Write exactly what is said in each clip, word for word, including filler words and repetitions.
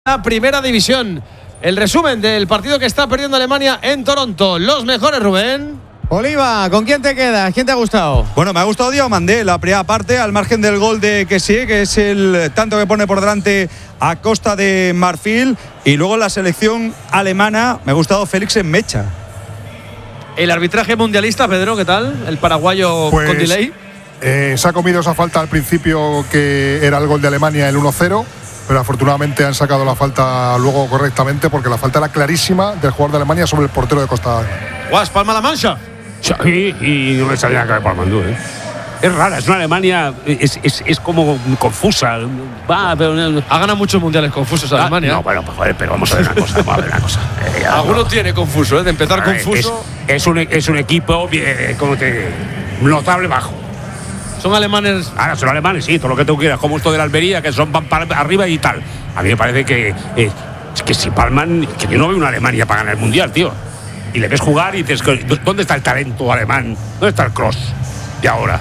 La primera división. El resumen del partido que está perdiendo Alemania en Toronto. Los mejores, Rubén. Oliva, ¿con quién te quedas? ¿Quién te ha gustado? Bueno, me ha gustado Diomandé, la primera parte, al margen del gol de Kessie, que es el tanto que pone por delante a Costa de Marfil. Y luego la selección alemana, me ha gustado Félix en Mecha. El arbitraje mundialista, Pedro, ¿qué tal? El paraguayo pues, con delay. Eh, se ha comido esa falta al principio, que era el gol de Alemania, el uno cero. Pero afortunadamente han sacado la falta luego correctamente, porque la falta era clarísima del jugador de Alemania sobre el portero de Costa. Guas, palma la mancha. Sí, y no me salía que palmando, ¿eh? Es rara, es una Alemania, es, es, es como confusa. Va, pero, ha ganado muchos mundiales confusos ah, Alemania. No, bueno, pues joder, pero vamos a ver una cosa, vamos a ver una cosa. Eh, Alguno no. tiene confuso, ¿eh? De empezar Ver, confuso. Es, es, un, es un equipo, eh, como te notable bajo. Son alemanes. Ahora son alemanes, sí, todo lo que tú quieras, como esto de la Almería, que son van para arriba y tal. A mí me parece que, eh, que si palman, que yo no veo una Alemania para ganar el mundial, tío. Y le ves jugar y dices, ¿dónde está el talento alemán? ¿Dónde está el cross? Y ahora.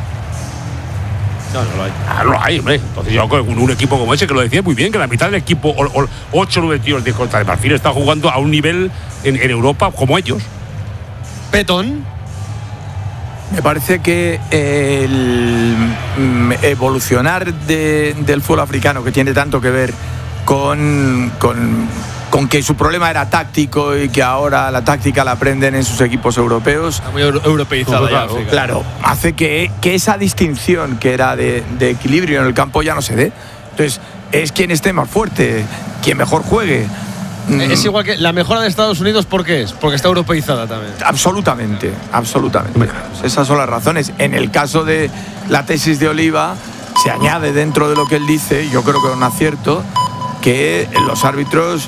No, no lo hay. Ah, no lo hay, hombre. Entonces yo con un equipo como ese, que lo decía muy bien, que la mitad del equipo, ocho o nueve tíos de Costa de Marfil, está jugando a un nivel en, en Europa como ellos. Petón. Me parece que el evolucionar de, del fútbol africano, que tiene tanto que ver con, con, con que su problema era táctico y que ahora la táctica la aprenden en sus equipos europeos. Está muy euro europeizada ya, claro, claro, hace que, que esa distinción que era de, de equilibrio en el campo ya no se dé. Entonces, es quien esté más fuerte, quien mejor juegue. Es igual que la mejora de Estados Unidos, ¿por qué es? Porque está europeizada también. Absolutamente, absolutamente. Esas son las razones. En el caso de la tesis de Oliva, se añade dentro de lo que él dice, yo creo que es un acierto, que los árbitros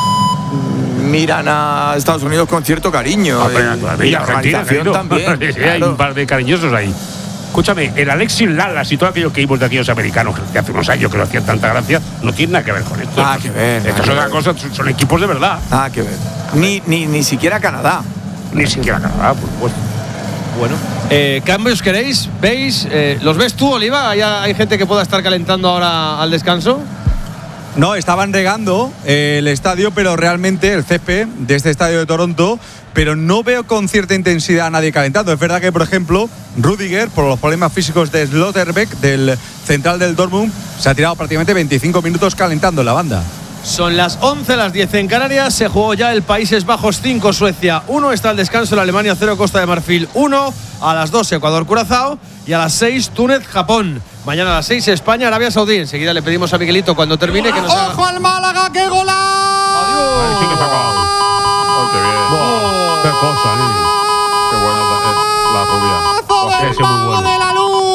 miran a Estados Unidos con cierto cariño. Ah, pero, y, y la organización también. Sí, claro. Hay un par de cariñosos ahí. Escúchame, el Alexis Lalas y todo aquello que vimos de aquellos americanos que hace unos años que no hacían tanta gracia, no tiene nada que ver con esto. Nada que ver. Esto es otra cosa, son equipos de verdad. Nada que ver. Ni, ni, ni siquiera Canadá. Ni siquiera Canadá, por supuesto. Bueno, eh, ¿cambios queréis? ¿Veis? Eh, ¿Los ves tú, Oliva? ¿Hay, ¿Hay gente que pueda estar calentando ahora al descanso? No, estaban regando eh, el estadio, pero realmente el césped de este estadio de Toronto, pero no veo con cierta intensidad a nadie calentando. Es verdad que, por ejemplo, Rüdiger, por los problemas físicos de Slotterbeck, del central del Dortmund, se ha tirado prácticamente veinticinco minutos calentando en la banda. Son las once, las diez en Canarias. Se jugó ya el Países Bajos cinco, Suecia uno. Está el descanso, la Alemania cero, Costa de Marfil uno. A las dos, Ecuador, Curazao. Y a las seis, Túnez, Japón. Mañana a las seis, España, Arabia Saudí. Enseguida le pedimos a Miguelito cuando termine que nos haga... ¡Ojo al Málaga! ¡Qué golazo! ¡Adiós! Ay, sí que se ha acabado. Oh, qué bien. Oh. Qué cosa, ¿eh? Qué buena es la rubia. Oh, del ese muy bueno. de la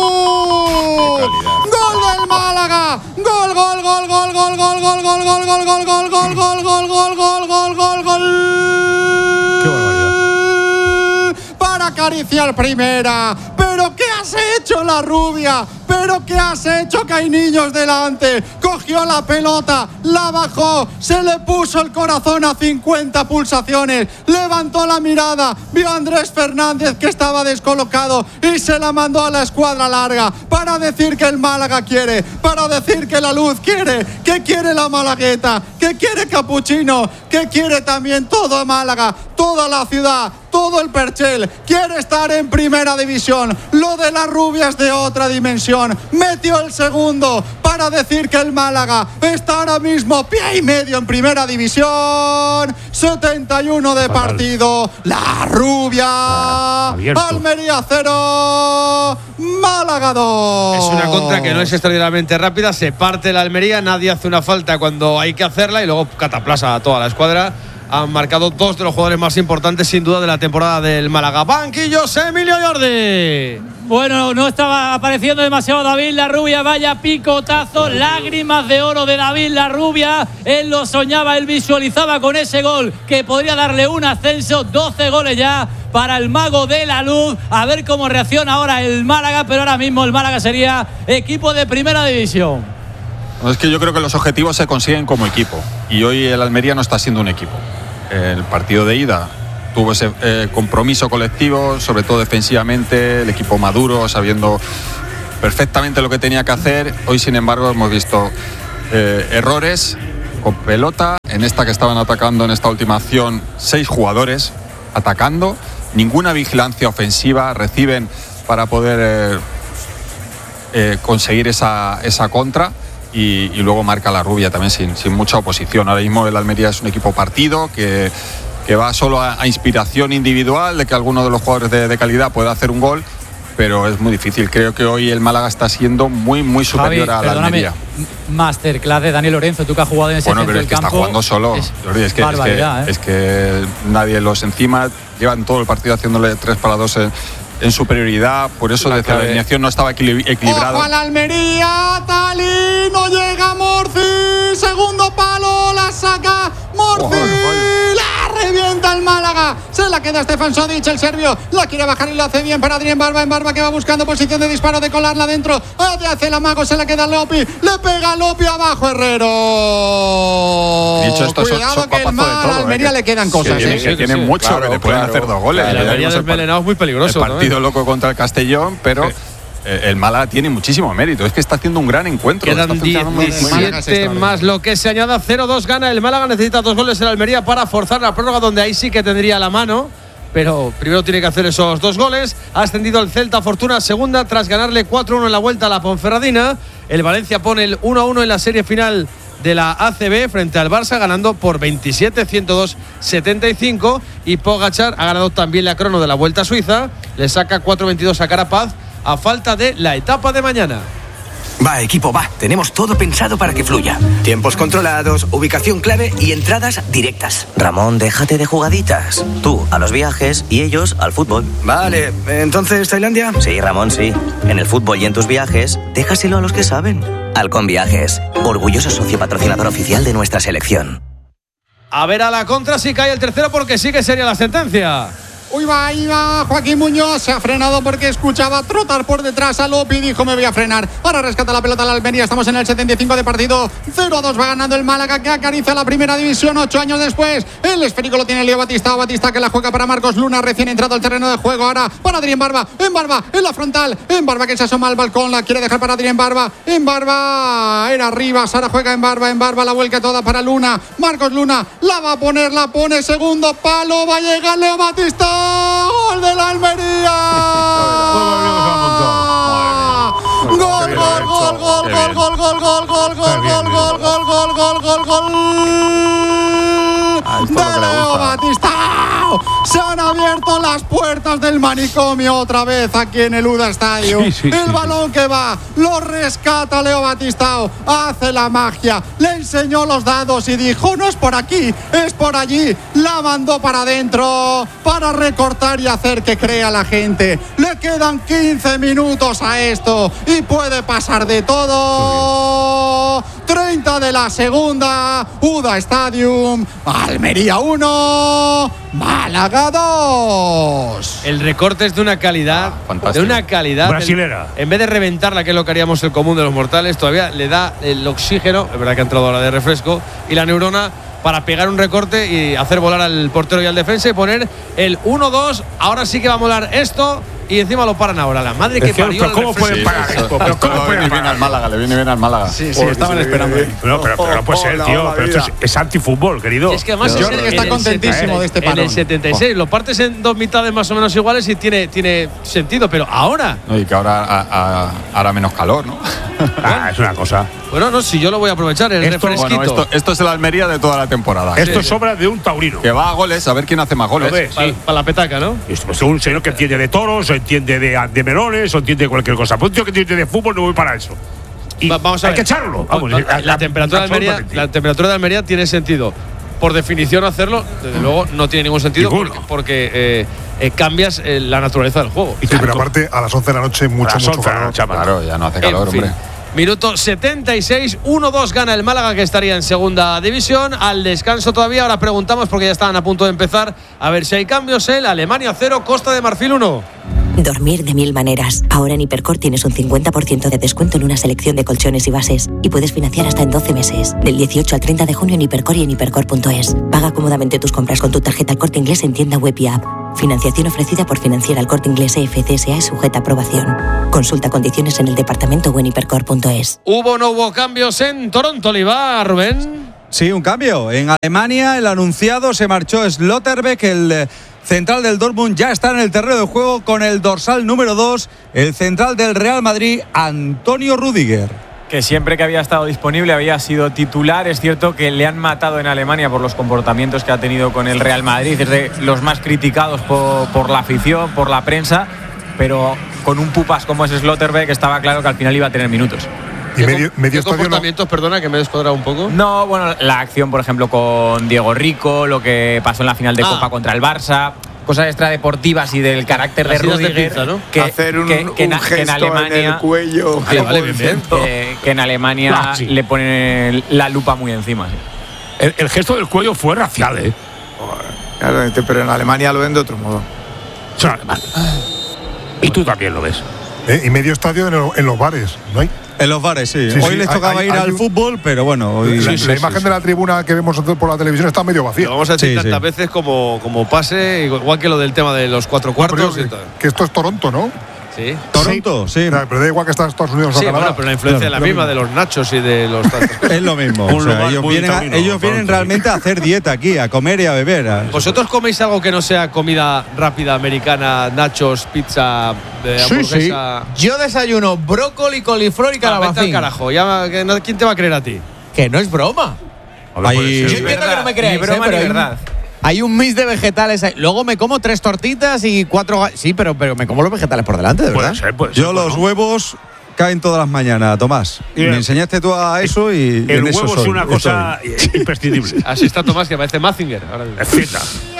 luz. Gol del Málaga. Gol, gol, gol, gol, gol, gol, gol, gol, gol, gol, gol, gol, gol, gol, gol, gol, gol, gol, gol, gol. Qué barbaridad. Para acariciar primera. ¿Pero qué has hecho, la rubia? ¿Pero qué has hecho, que hay niños delante? Cogió la pelota, la bajó, se le puso el corazón a cincuenta pulsaciones, levantó la mirada, vio a Andrés Fernández que estaba descolocado y se la mandó a la escuadra larga para decir que el Málaga quiere, para decir que la luz quiere, que quiere la Malagueta, que quiere Capuchino, que quiere también todo Málaga, toda la ciudad, todo el Perchel, quiere estar en primera división. Lo de las rubias de otra dimensión. Metió el segundo para decir que el Málaga está ahora mismo pie y medio en primera división. setenta y uno de Fatal. partido. La rubia. Ah, Almería cero. Málaga dos. Es una contra que no es extraordinariamente rápida. Se parte la Almería, nadie hace una falta cuando hay que hacerla y luego cataplasa a toda la escuadra. Han marcado dos de los jugadores más importantes, sin duda, de la temporada del Málaga. Banquillos, Emilio Jordi. Bueno, no estaba apareciendo demasiado David Larrubia. Vaya picotazo, lágrimas de oro de David Larrubia. Él lo soñaba, él visualizaba con ese gol que podría darle un ascenso. doce goles ya para el mago de la luz. A ver cómo reacciona ahora el Málaga, pero ahora mismo el Málaga sería equipo de primera división. Es que yo creo que los objetivos se consiguen como equipo y hoy el Almería no está siendo un equipo. El partido de ida tuvo ese eh, compromiso colectivo, sobre todo defensivamente, el equipo maduro, sabiendo perfectamente lo que tenía que hacer. Hoy, sin embargo, hemos visto eh, errores con pelota. En esta que estaban atacando en esta última acción, seis jugadores atacando, ninguna vigilancia ofensiva, reciben para poder eh, eh, conseguir esa, esa contra. Y, y luego marca la Rubia también sin, sin mucha oposición. Ahora mismo el Almería es un equipo partido que, que va solo a, a inspiración individual de que alguno de los jugadores de, de calidad pueda hacer un gol, pero es muy difícil. Creo que hoy el Málaga está siendo muy muy superior Javi, a la Almería. Masterclass de Dani Lorenzo, tú que has jugado en ese bueno, centro pero es del que campo. está jugando solo. Es, es, que, es, que, ¿eh? es que nadie los encima. Llevan todo el partido haciéndole tres para dos en, en superioridad. Por eso desde la alineación no estaba equilibrado. ¡Ojo a la Almería! ¡Talí! ¡No llega Morci! ¡Segundo palo! ¡La saca Morci! Oh, ¡la revienta el Málaga! Se la queda Stefan Sodic, el serbio. La quiere bajar y lo hace bien para Adrián Barba. En Barba que va buscando posición de disparo, de colarla dentro. Hace el amago, se la queda Lopi. Le pega Lopi abajo, Herrero. Dicho esto, Cuidado son, son que el Málaga, todo, Almería eh, le quedan cosas. Que, eh. que, que tienen mucho, claro, que le pueden claro. hacer dos goles. El Almería desmelenado es muy peligroso. El partido ¿no? loco contra el Castellón, pero... Sí. El Málaga tiene muchísimo mérito, es que está haciendo un gran encuentro. Quedan diecisiete más lo que se añada, cero dos gana el Málaga, necesita dos goles el Almería para forzar la prórroga, donde ahí sí que tendría la mano, pero primero tiene que hacer esos dos goles. Ha ascendido el Celta Fortuna segunda tras ganarle cuatro uno en la vuelta a la Ponferradina. El Valencia pone el uno a uno en la serie final de la A C B frente al Barça, ganando por veintisiete, ciento dos, setenta y cinco, y Pogačar ha ganado también la crono de la Vuelta a Suiza, le saca cuatro veintidós a Carapaz a falta de la etapa de mañana. Va, equipo, va. Tenemos todo pensado para que fluya. Tiempos controlados, ubicación clave y entradas directas. Ramón, déjate de jugaditas. Tú a los viajes y ellos al fútbol. Vale, ¿entonces Tailandia? Sí, Ramón, sí. En el fútbol y en tus viajes, déjaselo a los que saben. Halcón Viajes, orgulloso socio patrocinador oficial de nuestra selección. A ver a la contra si cae el tercero, porque sí que sería la sentencia. Uy, va, ahí va Joaquín Muñoz, se ha frenado porque escuchaba trotar por detrás a Lopi, dijo me voy a frenar. Ahora rescata la pelota la Almería, estamos en el setenta y cinco de partido, cero a dos va ganando el Málaga, que acaricia la primera división ocho años después. El esférico lo tiene Leo Batista, Batista que la juega para Marcos Luna, recién entrado al terreno de juego, ahora para Adrián Barba, en Barba, en la frontal, en Barba que se asoma al balcón, la quiere dejar para Adrián Barba, en Barba, era arriba, Sara juega en Barba, en Barba la vuelca toda para Luna, Marcos Luna, la va a poner, la pone, segundo palo, va a llegar Leo Batista. ¡Gol de la Almería! ¡Gol, gol, gol, gol, gol, gol, gol, gol, gol, gol, gol, gol, gol, gol, gol, gol, gol, gol! ¡De Leo Batista! Se han abierto las puertas del manicomio otra vez aquí en el U D A Stadium. Sí, sí, el sí, balón que va, lo rescata Leo Batistao, hace la magia, le enseñó los dados y dijo, no es por aquí, es por allí. La mandó para adentro para recortar y hacer que crea la gente. Le quedan quince minutos a esto y puede pasar de todo. treinta de la segunda, U D A Stadium, Almería uno, Málaga dos. El recorte es de una calidad, ah, de una calidad brasilera. El, en vez de reventarla, que es lo que haríamos el común de los mortales, todavía le da el oxígeno, es verdad que ha entrado ahora de refresco, y la neurona para pegar un recorte y hacer volar al portero y al defensa y poner el uno dos. Ahora sí que va a molar esto. Y encima lo paran ahora. La madre que parió. Pero ¿cómo pueden parar sí, esto? Pero ¿cómo le viene bien al Málaga? Le viene bien al Málaga. Sí, sí, estaban esperando. No, pero, pero no puede ser, tío. Pero esto es, es antifútbol, querido. Y es que además yo creo que está contentísimo de este parón. En el setenta y seis lo partes en dos mitades más o menos iguales y tiene, tiene sentido. Pero ahora. No, y que ahora a, a, hará menos calor, ¿no? Ah, es una cosa. Bueno, no, si yo lo voy a aprovechar, el esto, refresquito. Bueno, esto, esto es el Almería de toda la temporada. Esto sí, es obra de un taurino. Que va a goles, a ver quién hace más goles. Ves, para, sí. para la petaca, ¿no? Esto es un señor que entiende de toros, o entiende de, de melones, o entiende de cualquier cosa. Pues un tío que entiende de fútbol no voy para eso. Y Va, vamos a hay ver. que echarlo. Vamos, la, la, la, temperatura de Almería, la temperatura de Almería tiene sentido. Por definición hacerlo, desde luego, no tiene ningún sentido porque, porque eh, eh, cambias eh, la naturaleza del juego. Sí, pero aparte a las once de la noche mucho, mucho calor. Claro, ya no hace calor, en fin. hombre. Minuto setenta y seis, uno dos gana el Málaga, que estaría en segunda división. Al descanso todavía, ahora preguntamos porque ya estaban a punto de empezar. A ver si hay cambios. El Alemania cero, Costa de Marfil uno. Dormir de mil maneras. Ahora en Hipercor tienes un cincuenta por ciento de descuento en una selección de colchones y bases. Y puedes financiar hasta en doce meses. Del dieciocho al treinta de junio en Hipercor y en hipercor punto es. Paga cómodamente tus compras con tu tarjeta El Corte Inglés en tienda web y app. Financiación ofrecida por Financiera El Corte Inglés E F C S A y sujeta a aprobación. Consulta condiciones en el departamento o en hipercor punto es. ¿Hubo o no hubo cambios en Toronto, Oliva, Rubén? Sí, un cambio. En Alemania, el anunciado se marchó Schlotterbeck, el central del Dortmund, ya está en el terreno de juego con el dorsal número dos, el central del Real Madrid, Antonio Rüdiger. Que siempre que había estado disponible había sido titular. Es cierto que le han matado en Alemania por los comportamientos que ha tenido con el Real Madrid, es de los más criticados por, por la afición, por la prensa, pero con un pupas como es Schlotterbeck estaba claro que al final iba a tener minutos. Y medio, medio ¿Qué comportamientos, no? Perdona, que me he descuadrado un poco. No, bueno, la acción, por ejemplo, con Diego Rico, lo que pasó en la final de ah. Copa contra el Barça, cosas extradeportivas y del carácter de Rüdiger, de pinza, ¿no? que, hacer un, que, que, un gesto que en Alemania, en el cuello, vale, vale, bien, bien. Que, que en Alemania ah, sí. le ponen la lupa muy encima. Sí. El, el gesto del cuello fue racial, ¿eh? Claro, pero en Alemania lo ven de otro modo. Son alemanes. Y tú también lo ves. Eh, y medio estadio en, el, en los bares, ¿no hay? En los bares, sí. sí hoy sí, les tocaba hay, ir hay al un, fútbol, pero bueno. Hoy la, sí, sí, la imagen sí, de la tribuna que vemos por la televisión está medio vacía. Lo vamos a decir sí, tantas sí. veces como, como pase, igual que lo del tema de los cuatro cuartos. No, que, que esto es Toronto, ¿no? Sí. Toronto, sí. sí. Pero da igual que está en Estados Unidos sí, o Canadá. Bueno, pero la influencia claro, es la misma de los nachos y de los es lo mismo. O sea, ellos vienen, a, ellos vienen realmente a hacer dieta aquí, a comer y a beber. A ¿Vosotros coméis algo que no sea comida rápida americana, nachos, pizza, eh, hamburguesa? Sí, sí. Yo desayuno brócoli, coliflor y calabacín. Ah, carajo, ya, ¿quién te va a creer a ti? Que no es broma. Ahí, yo entiendo que no me creáis, ni broma, eh, pero ni hay verdad. Un, hay un mix de vegetales ahí. Luego me como tres tortitas y cuatro… Sí, pero, pero me como los vegetales por delante, de verdad. Puede ser, puede yo ser, los ¿no? huevos caen todas las mañanas, Tomás. Y me enseñaste tú a eso y el en huevo eso es soy, una cosa estoy. imprescindible. Así está Tomás, que parece Mazinger. Ahora Fiesta.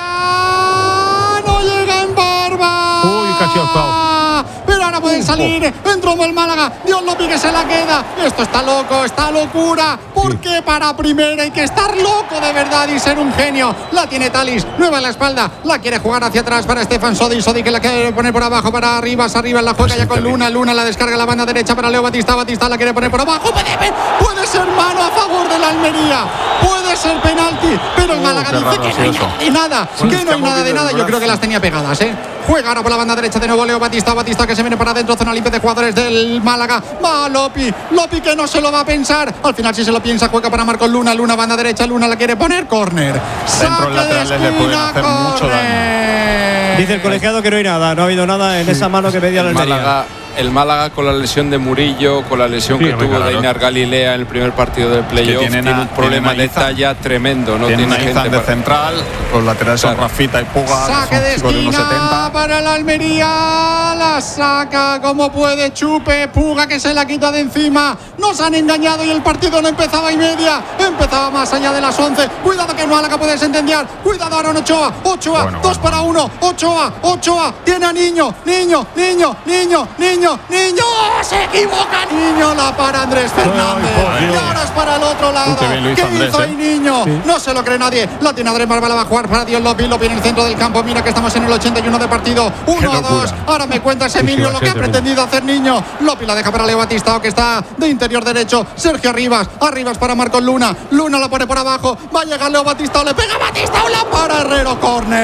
¡Ya no llega en barba! Uy, casi ha estado. Pero ahora pueden salir. Entró el Málaga. Dios lo pique, se la queda. Esto está loco, está locura. Porque sí. Para primera hay que estar loco de verdad y ser un genio. La tiene Talis, nueva en la espalda. La quiere jugar hacia atrás para Stefan Sodi. Sodi que la quiere poner por abajo para arriba. Arriba la juega ya con Luna. Luna la descarga a la banda derecha para Leo Batista. Batista la quiere poner por abajo. Puede, puede ser mano a favor de la Almería. Puede ser penalti. Pero el Málaga dice que no hay nada de nada. Que no hay nada de nada. Yo creo que las tenía pegadas, ¿eh? Juega ahora por la banda derecha de nuevo Leo Batista. Batista que se viene para adentro. Zona limpia de jugadores del Málaga. Va Lopi. Lopi que no se lo va a pensar. Al final si se lo piensa juega para Marcos Luna. Luna banda derecha. Luna la quiere poner. Córner. Dentro laterales le pueden hacer mucho daño. Dice el colegiado que no hay nada. No ha habido nada en esa mano que pedía la Almería. Málaga, el Málaga con la lesión de Murillo, con la lesión sí, que tuvo claro. de Einar Galilea en el primer partido del playoff, tiene, tiene un problema de talla tremendo. No tiene, tiene gente de para... central, los laterales claro. son Rafita y Puga. Saque de esquina para la Almería. La saca como puede Chupe. Puga que se la quita de encima. Nos han engañado y el partido no empezaba y media. Empezaba más allá de las once. Cuidado que Málaga puede sentenciar. Cuidado ahora Ochoa. Ochoa, bueno, dos bueno. para uno. Ochoa, Ochoa. Tiene a Niño. Niño, Niño, Niño, Niño. Niño, ¡oh, se equivoca Niño, la para Andrés Fernández. Ay, y ahora es para el otro lado. Uh, ¿Qué Andrés, hizo ahí eh? Niño? Sí. No se lo cree nadie. La tiene Andrés Marva, la va a jugar para Dios Lopi. Lopi en el centro del campo. Mira que estamos en el ochenta y uno de partido. uno a dos. Ahora me cuentas Emilio sí, lo que ha pretendido hacer Niño. Lopi la deja para Leo Batistao que está de interior derecho. Sergio Arribas. Arribas para Marcos Luna. Luna la pone por abajo. Va a llegar Leo Batistao. Le pega Batistao. La para Herrero. Córner.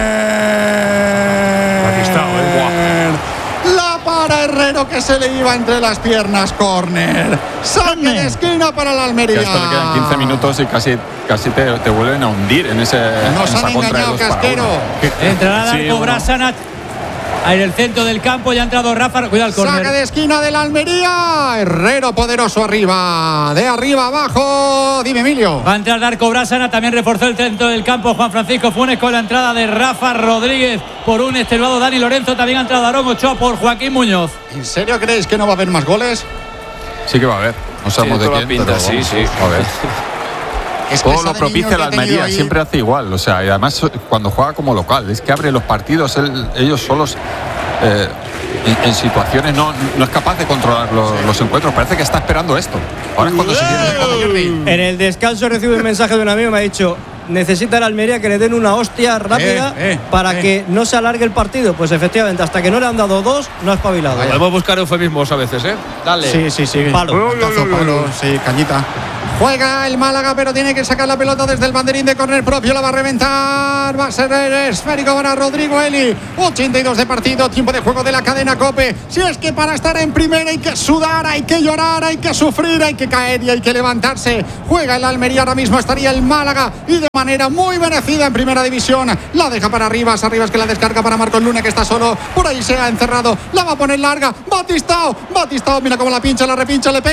Batistao, eh, guau. La para Herrero que se le iba entre las piernas. Córner. Saque de esquina para la Almería. Que a esto le quedan quince minutos y casi, casi te, te vuelven a hundir en ese. Nos han engañado, Casquero. Entrará Darko sí, Brasanac en el centro del campo. Ya ha entrado Rafa. Cuidado el córner. Saque de esquina de la Almería. Herrero poderoso arriba. De arriba abajo. Dime, Emilio. Va a entrar Darko Brasanac. También reforzó el centro del campo Juan Francisco Funes con la entrada de Rafa Rodríguez por un extenuado Dani Lorenzo. También ha entrado Aarón Ochoa por Joaquín Muñoz. ¿En serio creéis que no va a haber más goles? Sí que va a haber. No sabemos sí, de quién, pinta, pero sí, sí. A ver. Es que todo lo propicia la Almería, siempre hace igual. O sea, y además cuando juega como local, es que abre los partidos él, ellos solos. Eh, en, en situaciones no, no es capaz de controlar los, sí. los encuentros. Parece que está esperando esto. Ahora es cuando se tiene. En el descanso recibo un mensaje de un amigo, me ha dicho: necesita la Almería que le den una hostia rápida eh, eh, para eh. que no se alargue el partido. Pues efectivamente, hasta que no le han dado dos, no ha espabilado. Podemos buscar eufemismos a veces, ¿eh? Dale. Sí, sí, sí. Palo. Palo, palo, sí, cañita. Juega el Málaga, pero tiene que sacar la pelota desde el banderín de córner propio. La va a reventar. Va a ser esférico para Rodrigo Eli. ochenta y dos de partido. Tiempo de juego de la cadena COPE. Si es que para estar en primera hay que sudar, hay que llorar, hay que sufrir, hay que caer y hay que levantarse. Juega el Almería. Ahora mismo estaría el Málaga y de manera muy merecida en primera división. La deja para Arribas. Arribas que la descarga para Marcos Luna, que está solo. Por ahí se ha encerrado. La va a poner larga. Batistao. Batistao. Mira cómo la pincha, la repincha, le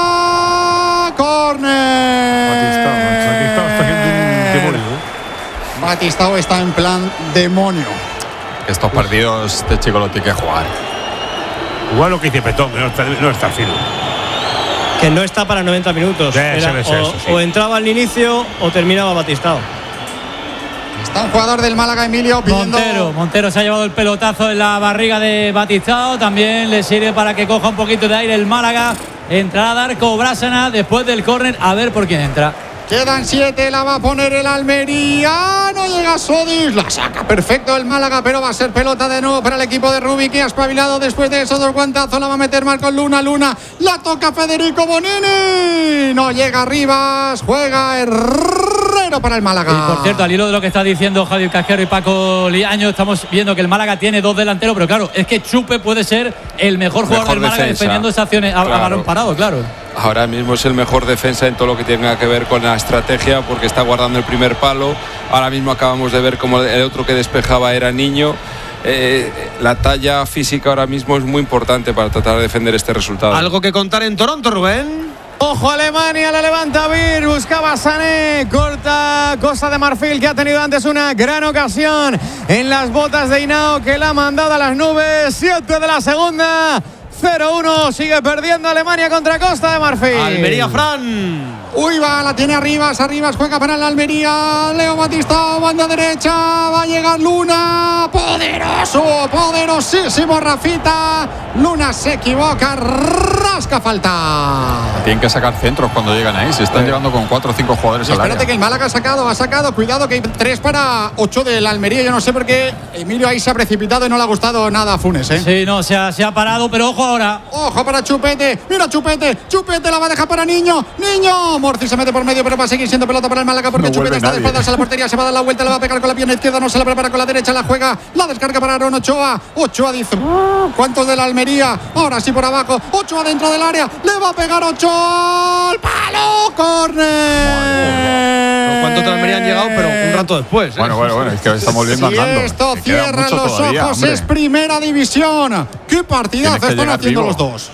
pega. Córner. Batistao, Batistao está haciendo un demonio. Batistao está en plan demonio. Estos partidos este chico lo tiene que jugar. Igual lo que dice Petón, que no está, no está fino. Que no está para noventa minutos. Sí, Era, sí, sí, o, eso, sí. o entraba al inicio o terminaba Batistao. Está un jugador del Málaga, Emilio, pidiendo... Montero, Montero se ha llevado el pelotazo en la barriga de Batistao. También le sirve para que coja un poquito de aire el Málaga. Entrará Darko Brásana después del córner. A ver por quién entra. Quedan siete, la va a poner el Almería. No llega Sodis, la saca perfecto el Málaga, pero va a ser pelota de nuevo para el equipo de Rubi, que ha espabilado después de esos dos guantazos. La va a meter Marcos Luna. Luna la toca Federico Bonini. No llega Rivas, juega Herrero para el Málaga. Y por cierto, al hilo de lo que está diciendo Javier Casquero y Paco Liaño, estamos viendo que el Málaga tiene dos delanteros, pero claro, es que Chupe puede ser el mejor jugador Mejor del Málaga defensa. defendiendo esas acciones a, Claro. a balón parado, claro. Ahora mismo es el mejor defensa en todo lo que tenga que ver con la estrategia, porque está guardando el primer palo. Ahora mismo acabamos de ver como el otro que despejaba era Niño. Eh, la talla física ahora mismo es muy importante para tratar de defender este resultado. ¿Algo que contar en Toronto, Rubén? Ojo, Alemania, la levanta Bir, buscaba Sané, corta Costa de Marfil, que ha tenido antes una gran ocasión en las botas de Hinao, que la ha mandado a las nubes. Siete de la segunda, cero uno, sigue perdiendo Alemania contra Costa de Marfil. Almería, Fran. Uy, va, la tiene Arribas, Arribas juega para la Almería. Leo Batistao, banda derecha, va a llegar Luna. Poderoso, poderosísimo Rafita. Luna se equivoca, rasca falta. Tienen que sacar centros cuando llegan ahí. Se están llevando con cuatro o cinco jugadores al área. Espérate que el Málaga ha sacado, ha sacado. Cuidado que hay tres para ocho del Almería. Yo no sé por qué Emilio ahí se ha precipitado y no le ha gustado nada a Funes, ¿eh? Sí, no, se ha, se ha parado, pero ojo ahora. Ojo para Chupete. Mira Chupete. Chupete la va a dejar para Niño. Niño. Morci se mete por medio, pero va a seguir siendo pelota para el Málaga porque No Chupete vuelve está de nadie. espaldas a la portería. Se va a dar la vuelta, la va a pegar con la pierna izquierda. No se la prepara con la derecha. La juega. La descarga para Aaron Ochoa. Ochoa dice: ¿cuántos de la Almería? Ahora sí por abajo. Ochoa dentro del área. Le va a pegar Ochoa. ¡Al palo! ¡Córner! ¿Cuántos de Almería han llegado? Pero un rato después, ¿eh? Bueno, bueno, bueno, es que estamos viendo Si andando. esto Que queda cierra mucho los todavía, ojos, hombre. es primera división. ¡Qué partidazo Tienes que están llegar haciendo vivo. los dos!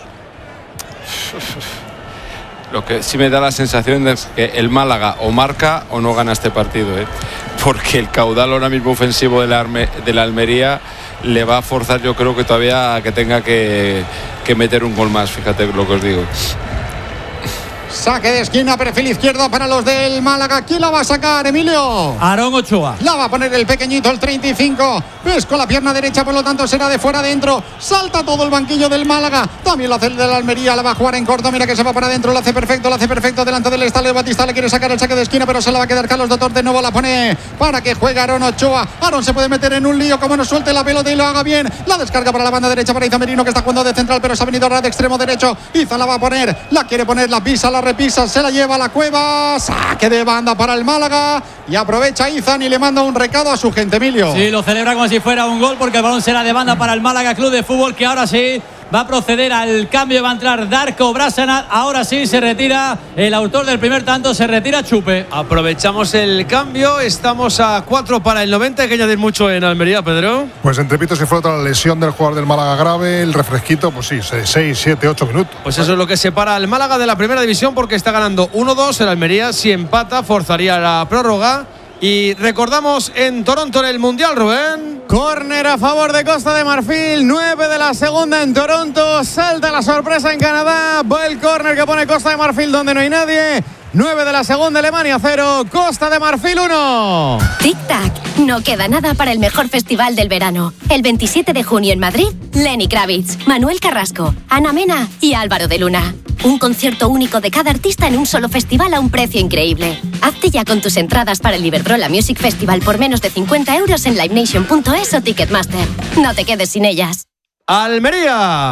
Lo que sí me da la sensación es que el Málaga o marca o no gana este partido, ¿eh? Porque el caudal ahora mismo ofensivo de la, Arme, de la Almería le va a forzar, yo creo que todavía a que tenga que, que meter un gol más, fíjate lo que os digo. Saque de esquina, perfil izquierdo para los del Málaga. ¿Quién la va a sacar, Emilio? Aaron Ochoa. La va a poner el pequeñito, el treinta y cinco. Ves con la pierna derecha, por lo tanto será de fuera adentro. Salta todo el banquillo del Málaga. También lo hace el de la Almería. La va a jugar en corto. Mira que se va para adentro. Lo hace perfecto, lo hace perfecto. Delante del estadio Batista le quiere sacar el saque de esquina, pero se la va a quedar Carlos Doctor. De nuevo la pone para que juegue Aaron Ochoa. Aaron se puede meter en un lío como no suelte la pelota y lo haga bien. La descarga para la banda derecha para Iza Merino, que está jugando de central, pero se ha venido ahora de extremo derecho. Iza la va a poner. La quiere poner, la pisa, la repisa. Se la lleva a la cueva. Saque de banda para el Málaga. Y aprovecha Izan y le manda un recado a su gente, Emilio. Sí, lo celebra como si fuera un gol porque el balón será de banda para el Málaga Club de Fútbol, que ahora sí va a proceder al cambio. Va a entrar Darko Brásana. Ahora sí se retira el autor del primer tanto, se retira Chupe. Aprovechamos el cambio. Estamos a cuatro para el noventa. Hay que añadir mucho en Almería, Pedro. Pues entre pitos y flauta la lesión del jugador del Málaga grave, el refresquito, pues sí, seis, siete, ocho minutos. Pues eso es lo que separa al Málaga de la primera división, porque está ganando uno dos. El Almería, si empata, forzaría la prórroga. Y recordamos en Toronto en el Mundial, Rubén. Córner a favor de Costa de Marfil, nueve de la segunda en Toronto. Salta la sorpresa en Canadá. Va el córner que pone Costa de Marfil donde no hay nadie. nueve de la segunda, Alemania cero, Costa de Marfil uno. Tic-tac, no queda nada para el mejor festival del verano. El veintisiete de junio en Madrid, Lenny Kravitz, Manuel Carrasco, Ana Mena y Álvaro de Luna. Un concierto único de cada artista en un solo festival a un precio increíble. Hazte ya con tus entradas para el Iberdrola Music Festival por menos de cincuenta euros en livenation punto es o Ticketmaster. No te quedes sin ellas. Almería.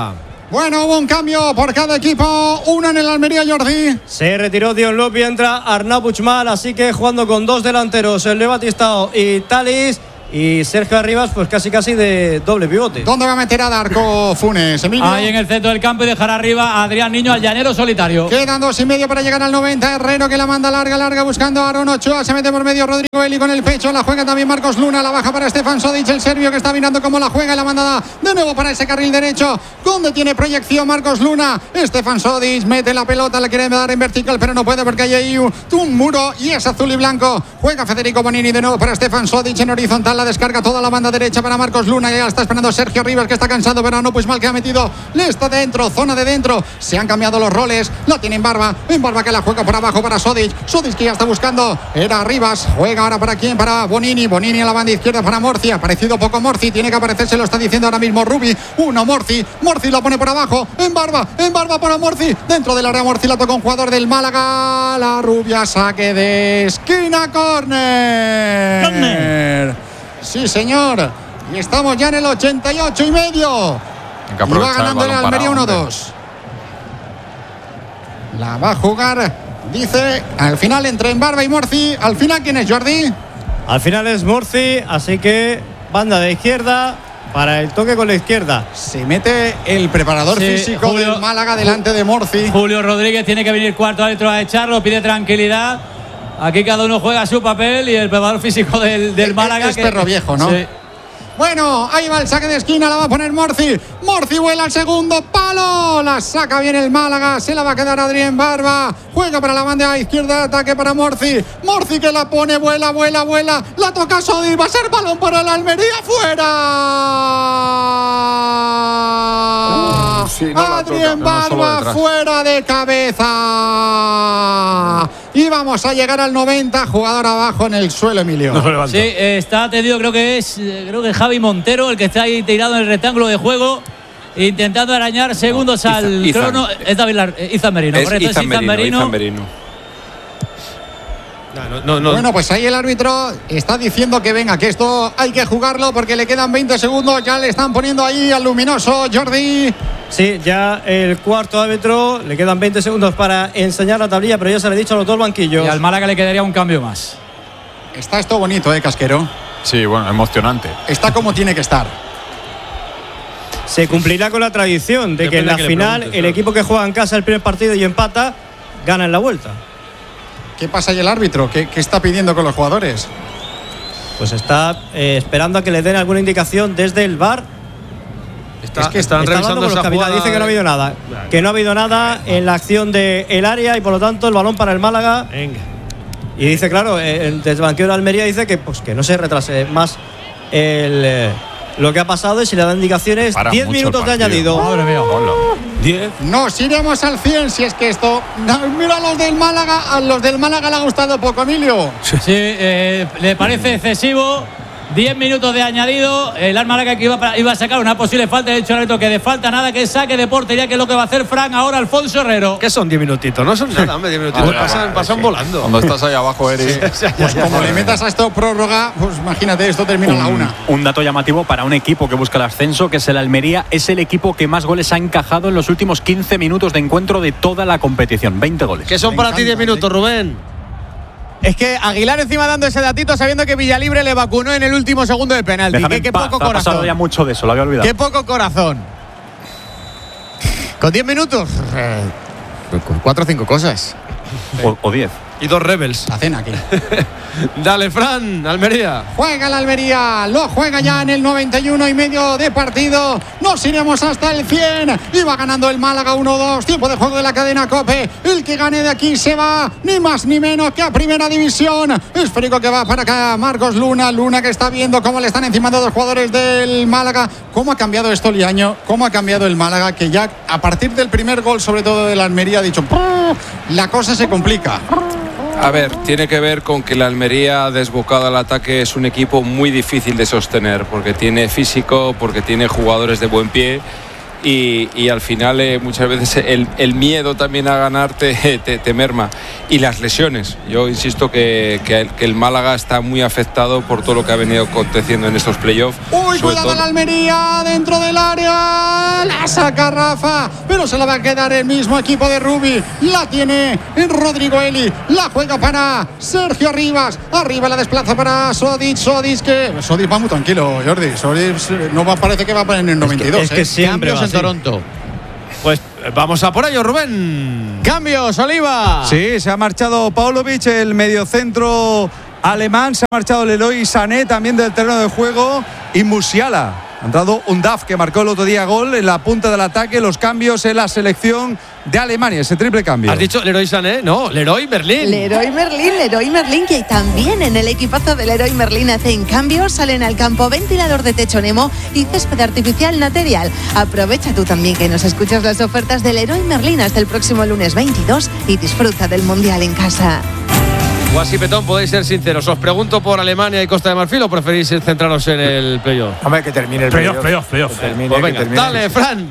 Bueno, hubo un cambio por cada equipo, uno en el Almería, Jordi. Se retiró Dion Lopi, entra Arnau Puigmal, así que jugando con dos delanteros, el Leo Batistao y Talis. Y Sergio Arribas, pues casi casi de doble pivote. ¿Dónde va a meter a Darko Funes, Emilio? Ahí en el centro del campo y dejar arriba a Adrián Niño, al llanero solitario. Quedan dos y medio para llegar al noventa. Herrero que la manda larga, larga, buscando a Aaron Ochoa. Se mete por medio Rodrigo Eli con el pecho. La juega también Marcos Luna. La baja para Stefan Sodic, el serbio, que está mirando cómo la juega. Y la manda de nuevo para ese carril derecho, donde tiene proyección Marcos Luna. Stefan Sodic mete la pelota, la quiere dar en vertical, pero no puede porque hay ahí un, un muro y es azul y blanco. Juega Federico Bonini de nuevo para Stefan Sodic en horizontal. La descarga toda la banda derecha para Marcos Luna. Ya está esperando Sergio Rivas, que está cansado, pero no, pues mal que ha metido. Le está dentro, zona de dentro. Se han cambiado los roles. La tiene en Barba. En Barba que la juega por abajo para Sodic. Sodic que ya está buscando. Era Rivas. Juega ahora para quién? Para Bonini. Bonini a la banda izquierda para Morci. Ha parecido poco Morci. Tiene que aparecer, se lo está diciendo ahora mismo Rubi. Uno Morci. Morci lo pone por abajo. En Barba. En Barba para Morci. Dentro del área Morci la toca un jugador del Málaga. La rubia, saque de esquina. Córner. Córner. Sí, señor. Y estamos ya en el ochenta y ocho y medio. Y va ganando el Almería uno dos. La va a jugar, dice, al final entre Embarba y Morci. Al final, ¿quién es, Jordi? Al final es Morci, así que banda de izquierda para el toque con la izquierda. Se mete el preparador sí, físico Julio, del Málaga delante de Morci. Julio Rodríguez tiene que venir cuarto árbitro a echarlo, pide tranquilidad. Aquí cada uno juega su papel y el preparador físico del, del Málaga. Es que, perro viejo, ¿no? Sí. Bueno, ahí va el saque de esquina, la va a poner Morci. Morci vuela al segundo palo. La saca bien el Málaga. Se la va a quedar Adrián Barba. Juega para la banda izquierda, ataque para Morci. Morci que la pone, vuela, vuela, vuela. La toca Sodi. Va a ser balón para la Almería. ¡Fuera! Uh, sí, no Adrián Barba no fuera de cabeza. Y vamos a llegar al noventa. Jugador abajo en el suelo, Emilio. No sí, eh, está atendido, creo que es eh, creo que Javi Montero, el que está ahí tirado en el rectángulo de juego, intentando arañar segundos no, al Izan, crono. Izan. Es David Lar, eh, Izan Merino, es correcto, Izan es Izan Merino. Merino. Izan Merino. No, no, no. Bueno, pues ahí el árbitro está diciendo que venga, que esto hay que jugarlo porque le quedan veinte segundos. Ya le están poniendo ahí al luminoso, Jordi. Sí, ya el cuarto árbitro, le quedan veinte segundos para enseñar la tablilla, pero ya se le ha dicho a los dos banquillos. Y al Málaga le quedaría un cambio más. Está esto bonito, ¿eh, Casquero? Sí, bueno, emocionante. Está como tiene que estar. Se cumplirá con la tradición de que en la que final el equipo que juega en casa el primer partido y empata, gana en la vuelta. ¿Qué pasa ahí el árbitro? ¿Qué, qué está pidiendo con los jugadores? Pues está eh, esperando a que le den alguna indicación desde el V A R. Está, es que están está revisando esa jugada. Dice que no ha habido nada. Claro. Que no ha habido nada en la acción del área y por lo tanto el balón para el Málaga. Venga. Y dice, claro, eh, desde el banquillo de Almería dice que, pues, que no se retrase más el, eh, lo que ha pasado y si le dan indicaciones, diez minutos de añadido. Madre mía. diez. Nos iremos al cien si es que esto. Mira, a los del Málaga, a los del Málaga le ha gustado poco, Emilio. Sí, eh, le parece excesivo. diez minutos de añadido. El Málaga que iba, iba a sacar una posible falta. De hecho, el árbitro que de falta nada, que saque de portería, que es lo que va a hacer Fran ahora Alfonso Herrero. ¿Qué son diez minutitos? No son nada, hombre, diez minutitos. Pasan, pasan, pasan sí. volando. Cuando estás ahí abajo, Eric. Sí. Pues como le metas a esto prórroga, pues imagínate, esto termina un, a la una. Un dato llamativo para un equipo que busca el ascenso, que es el Almería, es el equipo que más goles ha encajado en los últimos quince minutos de encuentro de toda la competición. veinte goles. ¿Qué son Me para encanta, ti diez minutos, Rubén? Es que Aguilar encima dando ese datito sabiendo que Villalibre le vacunó en el último segundo del penalti. Déjame Qué, qué paz, poco ha corazón. pasado ya mucho de eso, lo había olvidado. Qué poco corazón. Con diez minutos, eh, cuatro o cinco cosas. O, o diez. Y dos rebels. La cena aquí. Dale, Fran, Almería. Juega la Almería, lo juega ya en el noventa y uno y medio de partido. Nos iremos hasta el cien. Y va ganando el Málaga uno dos. Tiempo de juego de la cadena COPE. El que gane de aquí se va, ni más ni menos que a Primera División. Esférico que va para acá, Marcos Luna. Luna que está viendo cómo le están encimando dos jugadores del Málaga. ¿Cómo ha cambiado esto, Liaño? ¿Cómo ha cambiado el Málaga? Que ya a partir del primer gol, sobre todo de la Almería, ha dicho, la cosa se complica. A ver, tiene que ver con que la Almería desbocado al ataque es un equipo muy difícil de sostener porque tiene físico, porque tiene jugadores de buen pie y, y al final eh, muchas veces el, el miedo también a ganar te, te, te merma. Y las lesiones. Yo insisto que, que, el, que el Málaga está muy afectado por todo lo que ha venido aconteciendo en estos playoffs. Uy, cuidado la Almería dentro del área. La saca Rafa, pero se la va a quedar el mismo equipo de Rubi. La tiene Rodrigo Eli. La juega para Sergio Rivas. Arriba la desplaza para Sodic. Sodic que. Sodic va muy tranquilo, Jordi. Sodic no va, parece que va para en el noventa y dos. Es que, es que ¿eh? siempre cambios en Toronto. Pues vamos a por ello, Rubén. Cambios, Oliva. Sí, se ha marchado Paulovic, el mediocentro alemán. Se ha marchado Leroy Sané también del terreno de juego. Y Musiala. Ha entrado Undav, que marcó el otro día gol en la punta del ataque. Los cambios en la selección de Alemania, ese triple cambio. ¿Has dicho Leroy Sané? No, Leroy Merlin. Leroy Merlin, Leroy Merlin, que también en el equipazo de Leroy Merlin hacen cambios. Salen al campo ventilador de techo Nemo y césped artificial Material. Aprovecha tú también que nos escuchas las ofertas de Leroy Merlin hasta el próximo lunes veintidós y disfruta del Mundial en casa. Guasi Petón, podéis ser sinceros. ¿Os pregunto por Alemania y Costa de Marfil o preferís centraros en el playoff? Hombre, que termine el playoff. playoff, playoff, playoff. Termine, pues venga, termine. dale, Fran.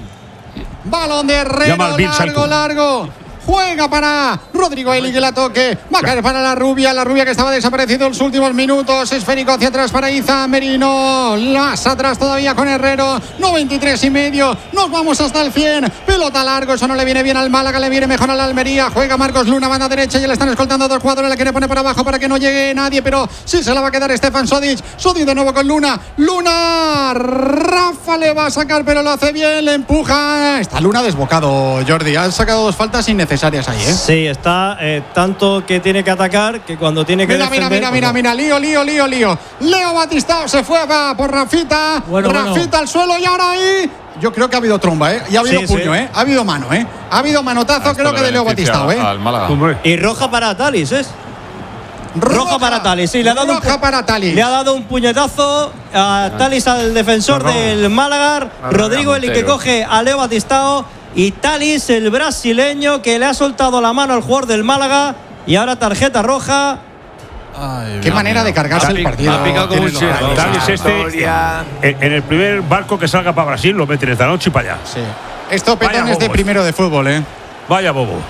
Balón de Herrero, largo, largo. Juega para Rodrigo Eli, que la toque. Va a caer para la rubia. La rubia que estaba desaparecido en los últimos minutos. Esférico hacia atrás para Iza Merino. Las atrás todavía con Herrero. noventa y tres y medio. Nos vamos hasta el cien. Pelota largo. Eso no le viene bien al Málaga. Le viene mejor a la Almería. Juega Marcos Luna, banda derecha. Y le están escoltando a dos jugadores. La quiere poner para abajo para que no llegue nadie. Pero sí se la va a quedar Stefan Sodic. Sodic de nuevo con Luna. Luna. Rafa le va a sacar, pero lo hace bien. Le empuja. Está Luna desbocado, Jordi. Han sacado dos faltas innecesarias ahí, ¿eh? Sí, está eh, tanto que tiene que atacar que cuando tiene que mira, defender. Mira, mira, mira, mira, lío, lío, lío, lío. Leo Batistao se fue va por Rafita. Bueno, Rafita bueno. al suelo y ahora ahí. Yo creo que ha habido tromba, ¿eh? Y ha habido Sí, puño, sí. ¿eh? Ha habido mano, ¿eh? Ha habido manotazo, creo que de Leo Batistao, ¿eh? Al Málaga. Y roja para Talis, ¿es? Roja, roja para Talis, sí, le ha dado roja un, para Talis. Le ha dado un puñetazo a Talis, al defensor no, no. del Málaga. Rodrigo Eli, que coge a Leo Batistao. Y Talis, el brasileño, que le ha soltado la mano al jugador del Málaga. Y ahora tarjeta roja. Ay, Qué manera de cargarse el partido. Ha picado como un chino. Talis este, en, en el primer barco que salga para Brasil, lo meten esta noche y para allá. Sí. Esto Vaya Petón es de bobos. primero de fútbol, ¿eh? Vaya bobo.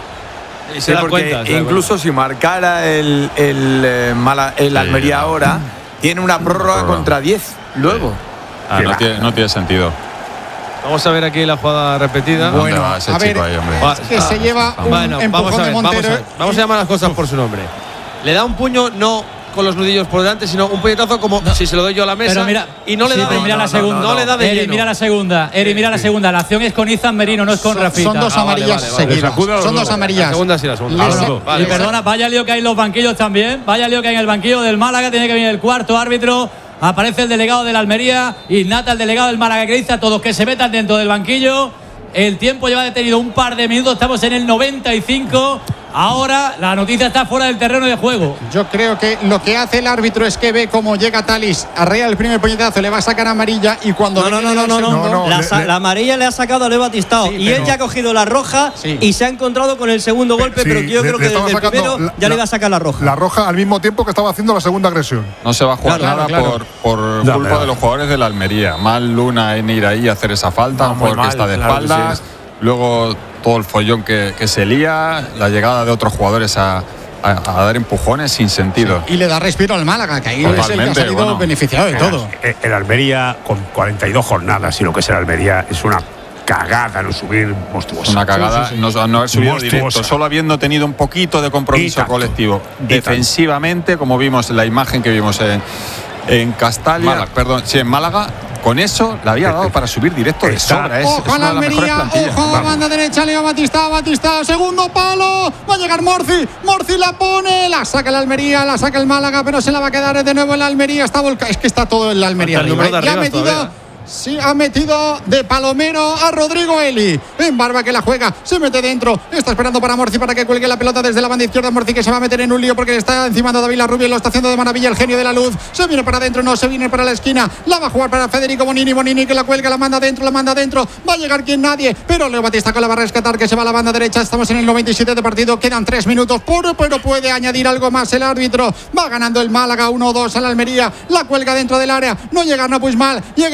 Y Sí, se da porque cuenta. se da incluso cuenta. si marcara el, el, eh, Mala- el Almería ahora, tiene una prórroga Prórroga. contra diez luego. Ah, no, tiene, no tiene sentido. Vamos a ver aquí la jugada repetida. ¿Dónde Bueno, va ese a ver, chico ahí, hombre? es que se lleva un Bueno, empujón vamos a ver, de vamos a Montero. ver. Vamos a llamar las cosas por su nombre. Le da un puño, no con los nudillos por delante, sino un puñetazo como si se lo doy yo a la mesa. Pero mira, y no le sí, da pero de mira lleno. la segunda. No le da de Eri, lleno. mira la segunda. Eri, mira la segunda. La acción es con Izan Merino, no es con Son, Rafita. son dos Ah, vale, amarillas vale, vale. seguidas. Sacuda los Son dos dos. La amarillas. segunda sí, la segunda. Les- Ah, no, vale, y perdona, vaya lío que hay en los banquillos también. Vaya lío que hay en el banquillo del Málaga. Tiene que venir el cuarto árbitro. Aparece el delegado del Almería. Ignata, el delegado del Málaga, que dice a todos que se metan dentro del banquillo. El tiempo lleva detenido un par de minutos. Estamos en el noventa y cinco. Ahora la noticia está fuera del terreno de juego. Yo creo que lo que hace el árbitro es que ve cómo llega Talis, arrea el primer puñetazo, le va a sacar amarilla y cuando No, no, viene no, el no, no, segundo- no. La, le- sa- le- la amarilla le ha sacado a Leo Batistao. Sí, y pero- él ya ha cogido la roja Sí. y se ha encontrado con el segundo golpe, Sí, pero yo le- creo le que estaba desde el sacando primero la- ya le la- iba a sacar la roja. La roja al mismo tiempo que estaba haciendo la segunda agresión. No se va a jugar Claro, nada claro. por, por No, culpa pero- de los jugadores de la Almería. Mal Luna en ir ahí a hacer esa falta, No, un muy jugador que mal, está de claro que espaldas. sí. Luego todo el follón que, que se lía, la llegada de otros jugadores a, a- a dar empujones sin sentido. y le da respiro al Málaga, que ahí es el que ha Totalmente, salido bueno. beneficiado de todo. El, el Almería, con cuarenta y dos jornadas y lo que es el Almería, es una cagada no subir monstruosa. Una cagada no, no haber subido Monstruosa. directo, solo habiendo tenido un poquito de Y compromiso tanto. colectivo. Y tanto. Defensivamente, como vimos en la imagen que vimos en, en Castalia, Málaga. perdón, sí, en Málaga, con eso le había dado para subir directo de Está- sobra. Es, Ojo es a la una de las mejores Almería, plantillas. ojo, Vamos. banda derecha, Leo Batistao, Batistao, segundo palo, va a llegar Morci, Morci la pone, la saca la Almería, la saca el Málaga, pero se la va a quedar de nuevo en la Almería, está volca, es que está todo en la Almería Falta el arriba, número de ¿eh? Y ha arriba metido, todavía. sí, ha metido de palomero a Rodrigo Eli, en Barba que la juega, se mete dentro, está esperando para Morci para que cuelgue la pelota desde la banda izquierda, Morci que se va a meter en un lío porque le está encima de David Larrubia y lo está haciendo de maravilla el genio de la luz, se viene para adentro, no, se viene para la esquina, la va a jugar para Federico Bonini, Bonini que la cuelga, la manda dentro, la manda dentro, va a llegar quien nadie, pero Leo Batista que la va a rescatar, que se va a la banda derecha, estamos en el noventa y siete de partido, quedan tres minutos, pero, pero puede añadir algo más el árbitro, va ganando el Málaga uno dos a la Almería, la cuelga dentro del área, no llega Napuismal, llega Rodrigo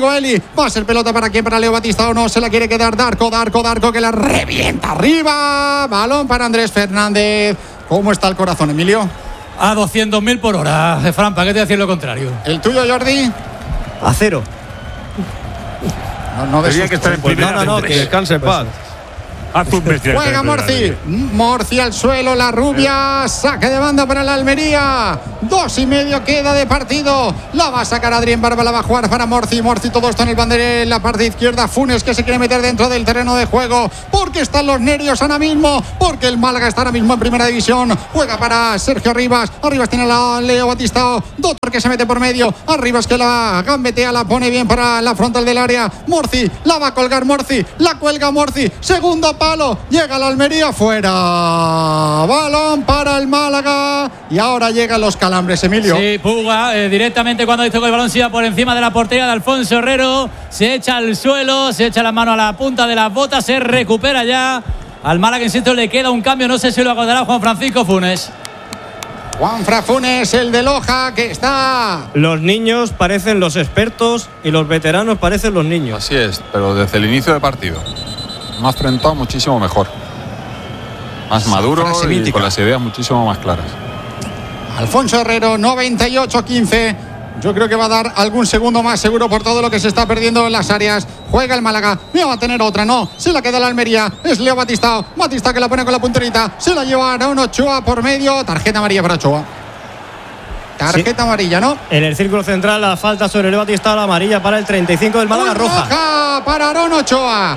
Rodrigo Eli. Va a ser pelota para quién, para Leo Batista o no. Se la quiere quedar Darko, Darko, Darko que la revienta arriba. Balón para Andrés Fernández. ¿Cómo está el corazón, Emilio? A doscientos mil por hora, Fran, ¿para qué te decir lo contrario? ¿El tuyo, Jordi? A cero. No, no Tenía que estar en primera. No, no, no, que descanse en paz. Juega Morci. Morci al suelo, la rubia. Saque de banda para la Almería. Dos y medio queda de partido. La va a sacar Adrián Barba, la va a jugar para Morci. Morci, todo esto en el banderín, en la parte izquierda. Funes que se quiere meter dentro del terreno de juego. Porque están los nervios ahora mismo. Porque el Málaga está ahora mismo en primera división. Juega para Sergio Arribas. Arribas tiene a Leo Batistao. Doctor que se mete por medio. Arribas que la gambetea, la pone bien para la frontal del área. Morci, la va a colgar Morci. La cuelga Morci. Segundo palo, llega la Almería fuera. Balón para el Málaga y ahora llegan los calambres, Emilio. Sí, Puga eh, directamente cuando ha visto que el balón se iba por encima de la portería de Alfonso Herrero, se echa al suelo, se echa la mano a la punta de las botas, se recupera ya. Al Málaga, insisto, le queda un cambio, no sé si lo acordará Juan Francisco Funes. Juanfran Funes, el de Loja, que está. Los niños parecen los expertos y los veteranos parecen los niños. Así es, pero desde el inicio del partido. Más enfrentado, muchísimo mejor. Más maduro y con las ideas muchísimo más claras. Alfonso Herrero, noventa y ocho quince. Yo creo que va a dar algún segundo más seguro por todo lo que se está perdiendo en las áreas. Juega el Málaga. Mira, va a tener otra, no. Se la queda la Almería. Es Leo Batistao. Batistao que la pone con la punterita. Se la lleva a Aaron Ochoa por medio. Tarjeta amarilla para Ochoa. Tarjeta sí. amarilla, ¿no? En el círculo central la falta sobre Leo Batistao, la amarilla para el treinta y cinco del Málaga, roja. Roja para Aaron Ochoa.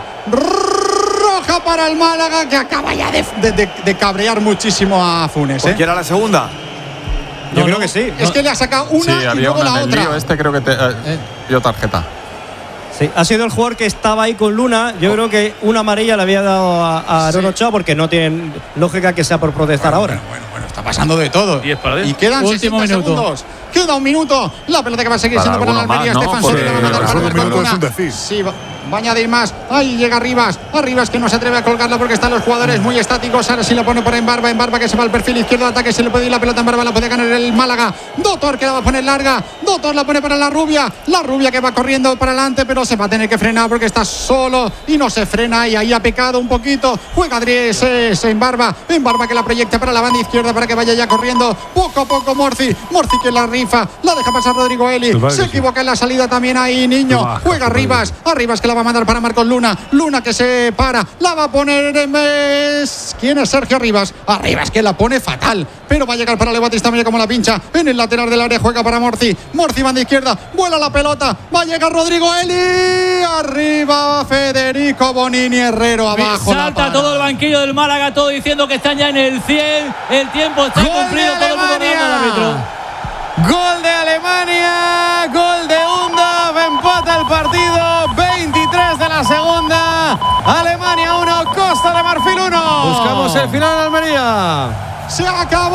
Roja para el Málaga, que acaba ya de, de, de, de cabrear muchísimo a Funes. ¿eh? ¿Quién era la segunda? Yo no, creo no, que sí. Es que le ha sacado una sí, y había luego una la en el otra. lío. Este creo que te, eh, eh. dio tarjeta. Sí, ha sido el jugador que estaba ahí con Luna. Yo oh. creo que una amarilla le había dado a, a Aaron sí. Ochoa porque no tiene lógica que sea por protestar bueno, ahora. Bueno, bueno, bueno, está pasando de todo. diez para diez. Y quedan sesenta segundos. Queda un minuto. La pelota que va a seguir siendo para la Almería. Más, Estefan ¿no? Soria la va a mandar para un minuto es un decir. Sí, va, va a añadir más. Ahí llega Arribas. Arribas que no se atreve a colgarla porque están los jugadores muy estáticos. Ahora sí la pone por Embarba. Embarba que se va al perfil izquierdo de ataque. Se le puede ir la pelota en Embarba. La puede ganar el Málaga. Doctor que la va a poner larga. Doctor la pone para la rubia. La rubia que va corriendo para adelante, pero se va a tener que frenar porque está solo y no se frena. Y ahí ha pecado un poquito. Juega Adries Embarba. Embarba que la proyecta para la banda izquierda para que vaya ya corriendo. Poco a poco Morci. Morci que la rifa. La deja pasar Rodrigo Eli. Se equivoca en la salida también ahí, niño. Juega Arribas. Arribas que la va a mandar para Marcos Luna. Luna que se para. La va a poner en mes. ¿Quién es Sergio Arribas? Arribas que la pone fatal. Pero va a llegar para Leo Batista. Mira cómo la pincha. En el lateral del área juega para Morci. Morci banda izquierda. Vuela la pelota. Va a llegar Rodrigo Eli. Arriba Federico Bonini Herrero. Abajo. Salta todo el banquillo del Málaga. Todo diciendo que están ya en el cien. El tiempo está cumplido. Todo el mundo hablando al árbitro. Gol de Alemania, gol de Undaf, empata el partido, veintitrés de la segunda, Alemania uno, Costa de Marfil uno. Buscamos el final en Almería. Se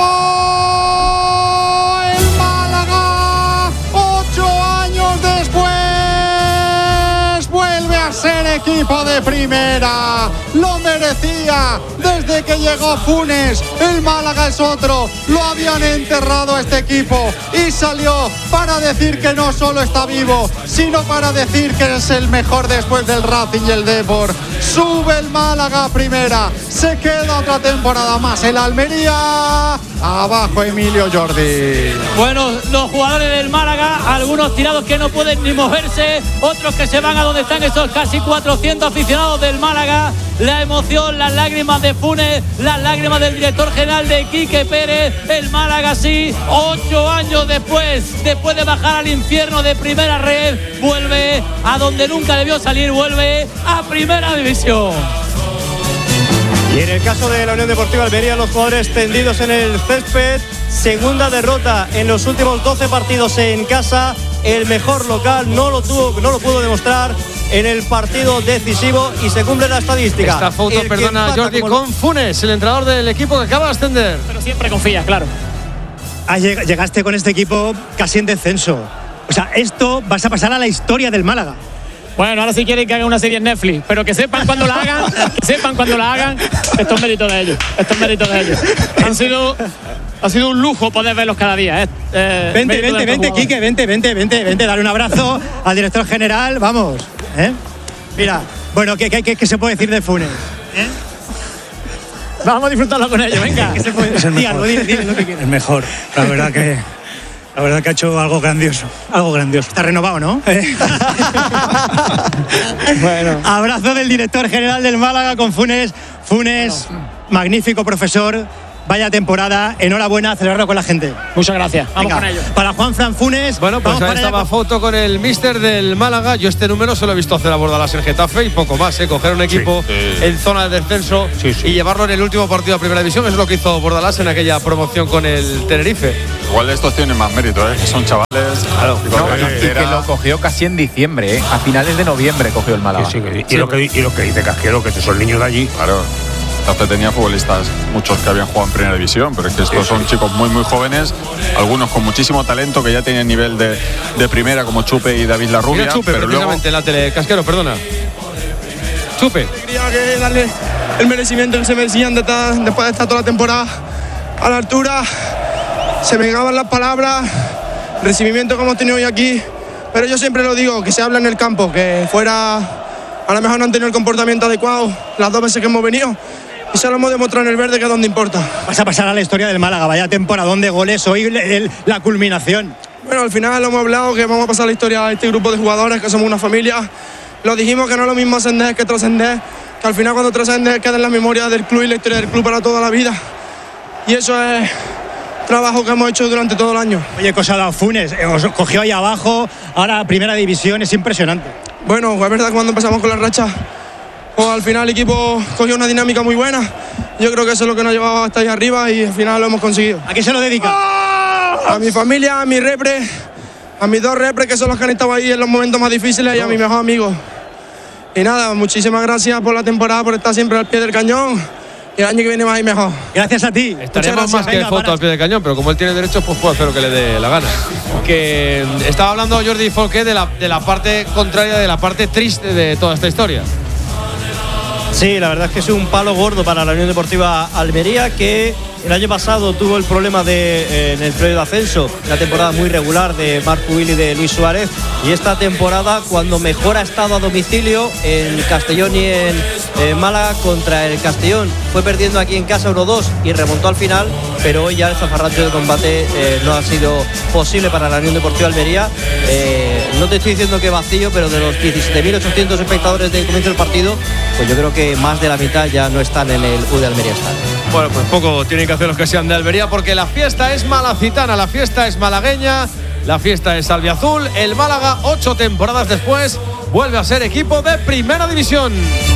acabó el Málaga, ocho años después, vuelve a ser equipo de primera, lo merecía desde que llegó Funes. El Málaga es otro, lo habían enterrado a este equipo y salió para decir que no solo está vivo, sino para decir que es el mejor después del Racing y el Depor. Sube el Málaga a primera, se queda otra temporada más el Almería. Abajo Emilio Jordi. Bueno, los jugadores del Málaga, algunos tirados que no pueden ni moverse, otros que se van a donde están esos casi cuatrocientos aficionados del Málaga. La emoción, las lágrimas de Funes, las lágrimas del director general de Quique Pérez. El Málaga sí, ocho años después, después de bajar al infierno de primera red, vuelve a donde nunca debió salir, vuelve a primera división. Y en el caso de la Unión Deportiva Almería, los jugadores tendidos en el césped, segunda derrota en los últimos doce partidos en casa. El mejor local no lo tuvo, no lo pudo demostrar en el partido decisivo y se cumple la estadística. Esta foto, el perdona Jordi, como... con Funes, el entrenador del equipo que acaba de ascender. Pero siempre confías, claro. Ah, llegaste con este equipo casi en descenso. O sea, esto vas a pasar a la historia del Málaga. Bueno, ahora sí quieren que hagan una serie en Netflix, pero que sepan cuando la hagan, que sepan cuando la hagan. Esto es mérito de ellos, esto es mérito de ellos. Han sido ha sido un lujo poder verlos cada día. ¿eh? Eh, vente, vente, vente, Quique, vente, vente, vente, vente, dale un abrazo al director general, vamos. ¿eh? Mira, bueno, ¿qué, qué, qué, qué se puede decir de Funes? ¿eh? Vamos a disfrutarlo con ellos, venga. ¿Qué se puede decir? Es el mejor. Dile, dile lo que quieras. El mejor, la verdad que, la verdad que ha hecho algo grandioso, algo grandioso. Está renovado, ¿no? Bueno. Abrazo del director general del Málaga con Funes. Funes, magnífico profesor. Vaya temporada, enhorabuena, celebrarlo con la gente. Muchas gracias, vamos Venga, con ello. Para Juanfran Funes. Bueno, pues vamos ahí estaba con... foto con el míster del Málaga. Yo este número se lo he visto hacer a Bordalás en Getafe y poco más, ¿eh? Coger un equipo sí, sí. en zona de descenso sí, sí. y llevarlo en el último partido de Primera División. Eso es lo que hizo Bordalás en aquella promoción con el Tenerife. Igual estos tienen más mérito, ¿eh? Que son chavales. Claro, y con no, la y cantera. que lo cogió casi en diciembre, ¿eh? A finales de noviembre cogió el Málaga. Sí, sí, y, y, lo que, y lo que dice Casquero, que estos son niños de allí. Claro. Getafe tenía futbolistas, muchos que habían jugado en Primera División, pero es que estos son chicos muy muy jóvenes, algunos con muchísimo talento que ya tienen nivel de, de primera, como Chupe y David Larrubia. Mira Chupe, pero precisamente luego... en la tele. Casquero, perdona. Chupe. Quería que darle el merecimiento que se merecían de estar, después de estar toda la temporada a la altura. Se me negaban las palabras, el recibimiento que hemos tenido hoy aquí, pero yo siempre lo digo, que se habla en el campo, que fuera a lo mejor no han tenido el comportamiento adecuado las dos veces que hemos venido. Y se lo hemos demostrado en el verde, que es donde importa. Vas a pasar a la historia del Málaga, vaya temporadón de goles, hoy el, el, la culminación. Bueno, al final lo hemos hablado, que vamos a pasar la historia a este grupo de jugadores, que somos una familia. Lo dijimos, que no es lo mismo ascender que trascender, que al final cuando trascendes queda en la memoria del club y la historia del club para toda la vida. Y eso es trabajo que hemos hecho durante todo el año. Oye, cosa ha dado Funes, os cogió ahí abajo, ahora Primera División, es impresionante. Bueno, es verdad que cuando empezamos con la racha, pues al final el equipo cogió una dinámica muy buena. Yo creo que eso es lo que nos ha llevado hasta ahí arriba y al final lo hemos conseguido. ¿A qué se lo dedica? A mi familia, a mi repre, a mis dos repres, que son los que han estado ahí en los momentos más difíciles, y a mi mejor amigo. Y nada, muchísimas gracias por la temporada, por estar siempre al pie del cañón. Y el año que viene más y mejor. Gracias a ti. Estaremos más que foto al pie del cañón, pero como él tiene derechos, pues puede hacer lo que le dé la gana. Que estaba hablando Jordi Folqué de la, de la parte contraria, de la parte triste de toda esta historia. Sí, la verdad es que es un palo gordo para la Unión Deportiva Almería, que el año pasado tuvo el problema de, eh, en el periodo de ascenso, una temporada muy regular de Marc Pubil y de Luis Suárez, y esta temporada, cuando mejor ha estado a domicilio en Castellón y en eh, Málaga contra el Castellón, fue perdiendo aquí en casa uno dos y remontó al final, pero hoy ya el zafarrancho de combate eh, no ha sido posible para la Unión Deportiva Almería. Eh, no te estoy diciendo que vacío, pero de los diecisiete mil ochocientos espectadores del comienzo del partido, pues yo creo que más de la mitad ya no están en el U de Almería Estadio. Bueno, pues poco tienen que hacer los que sean de Almería, porque la fiesta es malacitana, la fiesta es malagueña, la fiesta es albiazul. El Málaga, ocho temporadas después, vuelve a ser equipo de Primera División.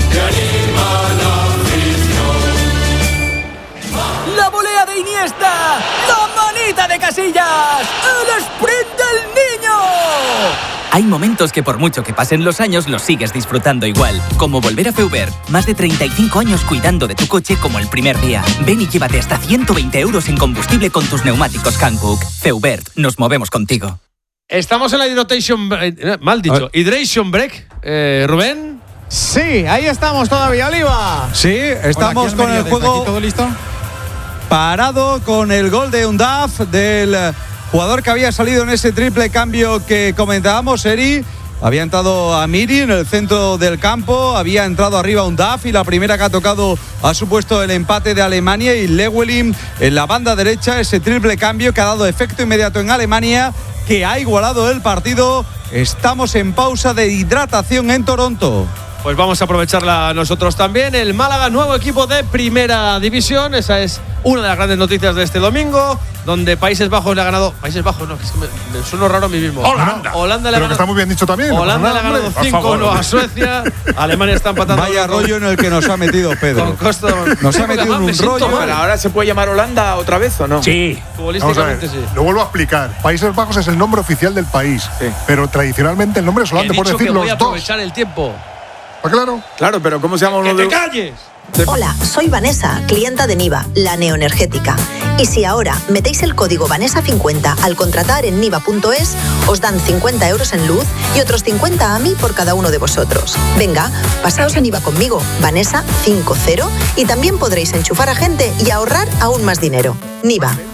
La volea de Iniesta, la manita de Casillas, el sprint del niño. Hay momentos que por mucho que pasen los años los sigues disfrutando igual, como volver a Feubert. Más de treinta y cinco años cuidando de tu coche como el primer día. Ven y llévate hasta ciento veinte euros en combustible con tus neumáticos Hankook. Feubert, nos movemos contigo. Estamos en la hydration, eh, mal dicho, hydration break, eh, Rubén. Sí, ahí estamos todavía, Oliva. Sí, estamos con el juego. ¿Todo listo? Parado con el gol de Undaf, del jugador que había salido en ese triple cambio que comentábamos, Eri. Había entrado a Miri en el centro del campo, había entrado arriba Undaf y la primera que ha tocado ha supuesto el empate de Alemania, y Lewelin en la banda derecha, ese triple cambio que ha dado efecto inmediato en Alemania, que ha igualado el partido. Estamos en pausa de hidratación en Toronto. Pues vamos a aprovecharla nosotros también. El Málaga, nuevo equipo de Primera División. Esa es una de las grandes noticias de este domingo, donde Países Bajos le ha ganado. Países Bajos, no, que es que me, me suena raro a mí mismo. Holanda. Holanda le ha Pero que ganado. está muy bien dicho también. Holanda no le ha ganado hombre, cinco uno a Suecia. Alemania está empatando. Vaya rollo en el que nos ha metido Pedro. Con costo, nos ha metido en un rollo. Pero ahora se puede llamar Holanda otra vez, ¿o no? Sí. Vamos a ver, sí. lo vuelvo a explicar. Países Bajos es el nombre oficial del país, sí. pero tradicionalmente el nombre es Holanda. He Por dicho decir que los voy a dos. aprovechar el tiempo. ¿Está claro? Claro, pero ¿cómo se llama uno ¡Que de...? te calles! Hola, soy Vanessa, clienta de Niva, la neoenergética. Y si ahora metéis el código Vanessa cincuenta al contratar en niva punto es, os dan cincuenta euros en luz y otros cincuenta a mí por cada uno de vosotros. Venga, pasaos a Niva conmigo, Vanessa cincuenta, y también podréis enchufar a gente y ahorrar aún más dinero. Niva,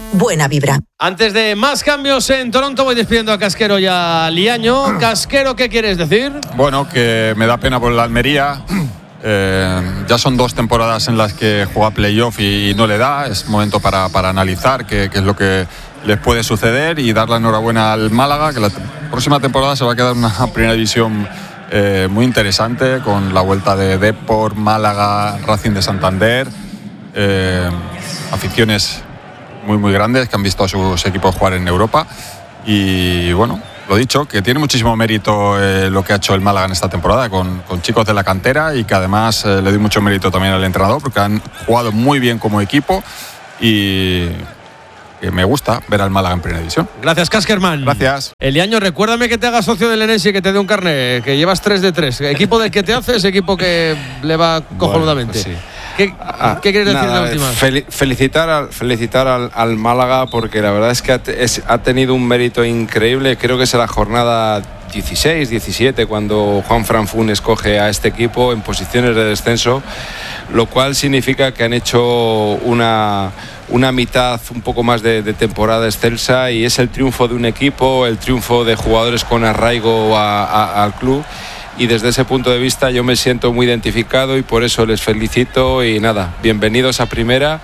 buena vibra. Antes de más cambios en Toronto, voy despidiendo a Casquero y a Liaño. Casquero, ¿qué quieres decir? Bueno, que me da pena por la Almería. Eh, ya son dos temporadas en las que juega playoff y, y no le da. Es momento para, para analizar qué, qué es lo que les puede suceder y dar la enhorabuena al Málaga, que la t- próxima temporada se va a quedar una primera división eh, muy interesante, con la vuelta de Depor, Málaga, Racing de Santander, eh, aficiones muy muy grandes que han visto a sus equipos jugar en Europa. Y bueno, lo dicho, que tiene muchísimo mérito eh, lo que ha hecho el Málaga en esta temporada con, con chicos de la cantera, y que además eh, le doy mucho mérito también al entrenador, porque han jugado muy bien como equipo y que me gusta ver al Málaga en primera división. Gracias, Caskerman. Gracias. Eliaño, recuérdame que te hagas socio del Enesi y que te dé un carnet, que llevas tres de tres. Equipo del que te haces, equipo que le va cojonudamente. Bueno, pues sí. ¿Qué, ¿Qué quieres decir Nada, de última? fel- felicitar al, felicitar al, al Málaga, porque la verdad es que ha, te- es- ha tenido un mérito increíble. Creo que es la jornada dieciséis, diecisiete cuando Juan Fran Funes coge a este equipo en posiciones de descenso, lo cual significa que han hecho una, una mitad, un poco más de, de temporada excelsa, y es el triunfo de un equipo, el triunfo de jugadores con arraigo a- a- al club. Y desde ese punto de vista yo me siento muy identificado y por eso les felicito. Y nada, bienvenidos a primera,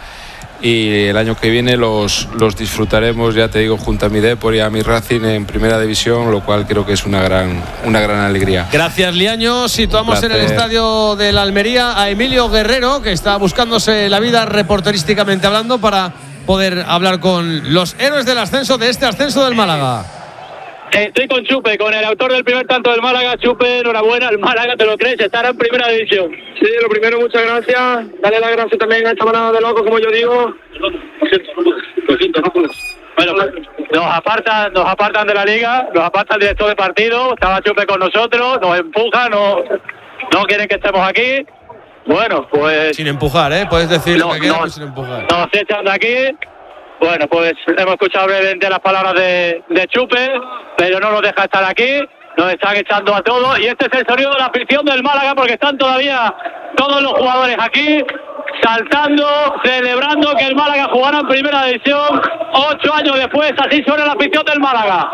y el año que viene los, los disfrutaremos, ya te digo, junto a mi Depor y a mi Racing en primera división, lo cual creo que es una gran, una gran alegría. Gracias, Liaño. Situamos en el estadio de la Almería a Emilio Guerrero, que está buscándose la vida reporterísticamente hablando para poder hablar con los héroes del ascenso, de este ascenso del Málaga. Estoy con Chupe, con el autor del primer tanto del Málaga. Chupe, enhorabuena, el Málaga, ¿te lo crees? Estará en primera división. Sí, lo primero, muchas gracias. Dale las gracias también a esta manada de locos, como yo digo. Lo siento, no puedo. Lo siento, no puedo. Bueno, nos apartan, nos apartan de la liga, nos aparta el director de partido. Estaba Chupe con nosotros, nos empuja, no, no quieren que estemos aquí. Bueno, pues... Sin empujar, ¿eh? Puedes decir no, lo que quieras, no, pero sin empujar. Nos echan de aquí. Bueno, pues hemos escuchado brevemente las palabras de, de Chupe, pero no nos deja estar aquí, nos están echando a todos, y este es el sonido de la afición del Málaga, porque están todavía todos los jugadores aquí, saltando, celebrando que el Málaga jugara en primera división, ocho años después. Así suena la afición del Málaga.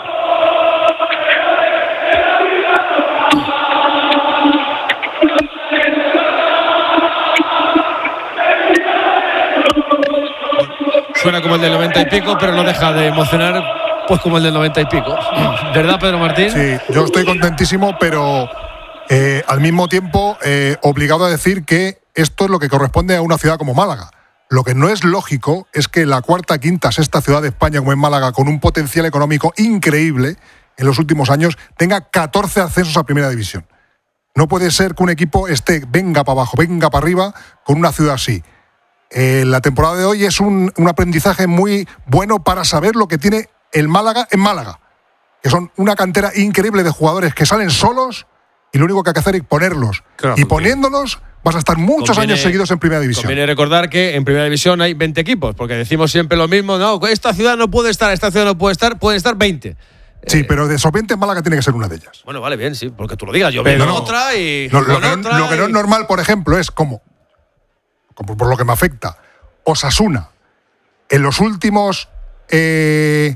Suena como el del noventa y pico, pero no deja de emocionar, pues como el del noventa y pico. ¿Verdad, Pedro Martín? Sí, yo estoy contentísimo, pero eh, al mismo tiempo eh, obligado a decir que esto es lo que corresponde a una ciudad como Málaga. Lo que no es lógico es que la cuarta, quinta, sexta ciudad de España, como es Málaga, con un potencial económico increíble en los últimos años, tenga catorce ascensos a primera división. No puede ser que un equipo esté venga para abajo, venga para arriba, con una ciudad así. Eh, la temporada de hoy es un, un aprendizaje muy bueno para saber lo que tiene el Málaga en Málaga, que son una cantera increíble de jugadores que salen solos y lo único que hay que hacer es ponerlos. Claro, y poniéndolos vas a estar muchos conviene, años seguidos en primera división. Conviene recordar que en primera división hay veinte equipos, porque decimos siempre lo mismo, no, esta ciudad no puede estar, esta ciudad no puede estar, pueden estar veinte. Sí, eh, pero de esos veinte Málaga tiene que ser una de ellas. Bueno, vale, bien, sí, porque tú lo digas, yo pero veo no, otra y... No, lo, que otra no, lo que no es y... normal, por ejemplo, es como, como por lo que me afecta, Osasuna, en los últimos eh,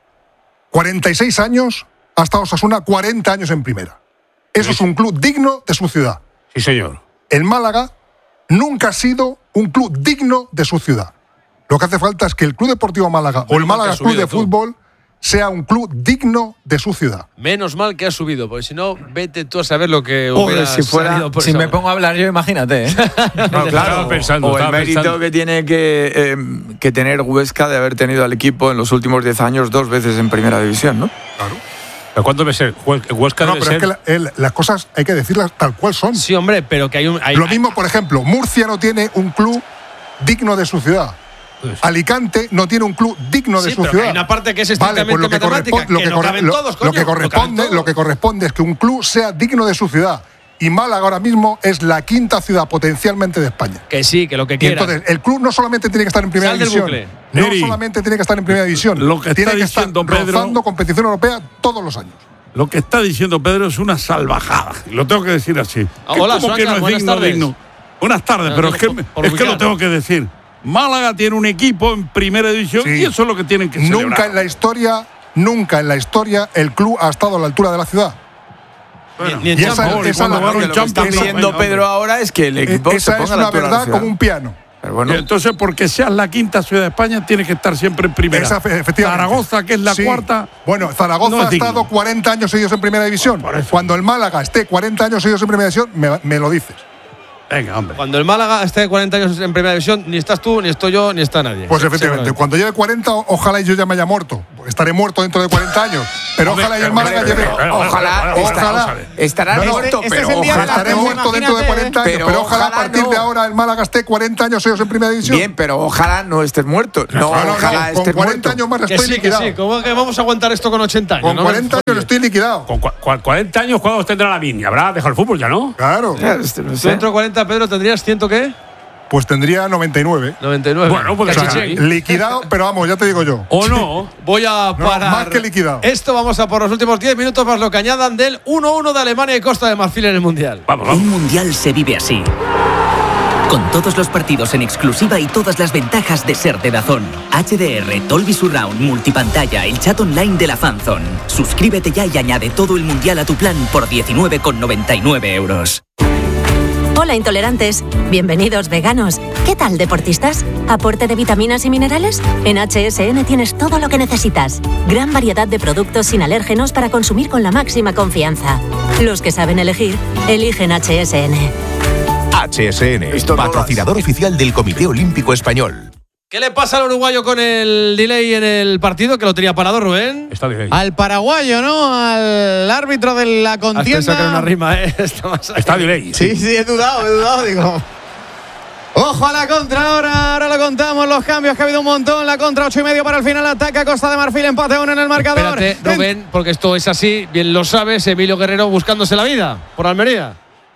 cuarenta y seis años, ha estado Osasuna cuarenta años en primera. Eso sí. Es un club digno de su ciudad. Sí, señor. El Málaga nunca ha sido un club digno de su ciudad. Lo que hace falta es que el Club Deportivo Málaga o el Málaga Club de Fútbol sea un club digno de su ciudad. Menos mal que ha subido, porque si no, vete tú a saber lo que Hombre, si fuera, por si esa me hora. pongo a hablar yo, imagínate. ¿eh? No, claro, pensando, o el mérito pensando. que tiene que, eh, que tener Huesca de haber tenido al equipo en los últimos diez años dos veces en primera división, ¿no? Claro. ¿Pero cuánto debe ser? Huesca no, debe pero ser. es que la, el, las cosas hay que decirlas tal cual son. Sí, hombre, pero que hay un. Hay, Lo mismo, por ejemplo, Murcia no tiene un club digno de su ciudad. Pues. Alicante no tiene un club digno sí, de su pero ciudad. Hay una parte que es vale, estrictamente pues lo que matemática, lo que, que, no corre, caben lo, todos, coño, lo que corresponde, no lo que corresponde es que un club sea digno de su ciudad. Y Málaga ahora mismo es la quinta ciudad potencialmente de España. Que sí, que lo que y quieras. Entonces, el club no solamente tiene que estar en primera Sal del división. bucle. No Eri, solamente tiene que estar en primera división. Lo que tiene está que estar diciendo Pedro, rozando competición europea todos los años. Lo que está diciendo Pedro es una salvajada. Lo tengo que decir así. Hola, como Suanca, que no es buenas digno, tardes. digno. Buenas tardes, No, pero no, es que, por, por es que lo ubicar. tengo que decir. Málaga tiene un equipo en primera división Sí. y eso es lo que tienen que celebrar. Nunca en la historia, nunca en la historia el club ha estado a la altura de la ciudad. Bueno, ni en y esa, Champions, esa, Bueno, esa- que lo que está pidiendo Pedro ahora es que el equipo se esa ponga es a la una altura de la verdad ciudad. como un piano. Pero bueno, Y entonces, porque seas la quinta ciudad de España, tienes que estar siempre en primera. Esa, efectivamente. Zaragoza, que es la Sí. cuarta. Bueno, Zaragoza no es ha digno. estado cuarenta años seguidos en primera división. Cuando el Málaga esté cuarenta años seguidos en primera división, me, me lo dices. Venga, hombre. Cuando el Málaga esté cuarenta años en primera división, ni estás tú, ni estoy yo, ni está nadie. Pues Sí, efectivamente, seguramente. cuando lleve cuarenta, o- ojalá y yo ya me haya muerto. Estaré muerto dentro de cuarenta años. Pero Hombre, ojalá y el hombre, Málaga hombre, lleve. hombre, hombre, ojalá, hombre, hombre, estará- vamos a ver. estará No, no, muerto, este pero es el día de la ojalá Estaré Pero muerto dentro de imagínate, cuarenta años. pero Pero ojalá a ojalá partir no. de ahora el Málaga esté cuarenta años seguidos en primera división. bien, pero ojalá no estés muerto. No, No, no, no, ojalá con estés cuarenta muerto. años más Que estoy sí, que liquidado. sí. ¿Cómo que vamos a aguantar esto con ochenta años? Con ¿no? cuarenta años estoy liquidado. Con cua- cua- cuarenta años, ¿cuándo tendrá la mini? Habrá dejado el fútbol ya, ¿no? Claro. Ya, este, no Tú sé. dentro de cuarenta, Pedro, ¿tendrías ciento qué? Pues tendría noventa y nueve. noventa y nueve. Bueno, pues O sea, Cachiche. liquidado, pero vamos, ya te digo yo. ¿O no? Voy a No, parar. más que liquidado. Esto vamos a por los últimos diez minutos más lo que añadan del uno uno de Alemania y Costa de Marfil en el Mundial. Vamos, vamos. Un mundial se vive así. Con todos los partidos en exclusiva y todas las ventajas de ser de DAZN. H D R, Dolby Surround, multipantalla, el chat online de la Fanzone. Suscríbete ya y añade todo el mundial a tu plan por diecinueve con noventa y nueve euros. Hola intolerantes, bienvenidos veganos. ¿Qué tal deportistas? ¿Aporte de vitaminas y minerales? En H S N tienes todo lo que necesitas. Gran variedad de productos sin alérgenos para consumir con la máxima confianza. Los que saben elegir, eligen H S N. H S N, Esto no patrocinador oficial del Comité Olímpico Español. ¿Qué le pasa al uruguayo con el delay en el partido? Que lo tenía parado, Rubén. Está bien. Al paraguayo, ¿no? Al árbitro de la Has pensado contienda. que era una rima, ¿eh? Está más ahí. Está delay. Sí, sí, he dudado, he dudado, digo. Ojo a la contra ahora, ahora lo contamos, los cambios que ha habido un montón, la contra ocho y medio para el final, ataca Costa de Marfil, empate uno en el marcador. Espérate, Rubén, porque esto es así, bien lo sabes, Emilio Guerrero buscándose la vida por Almería.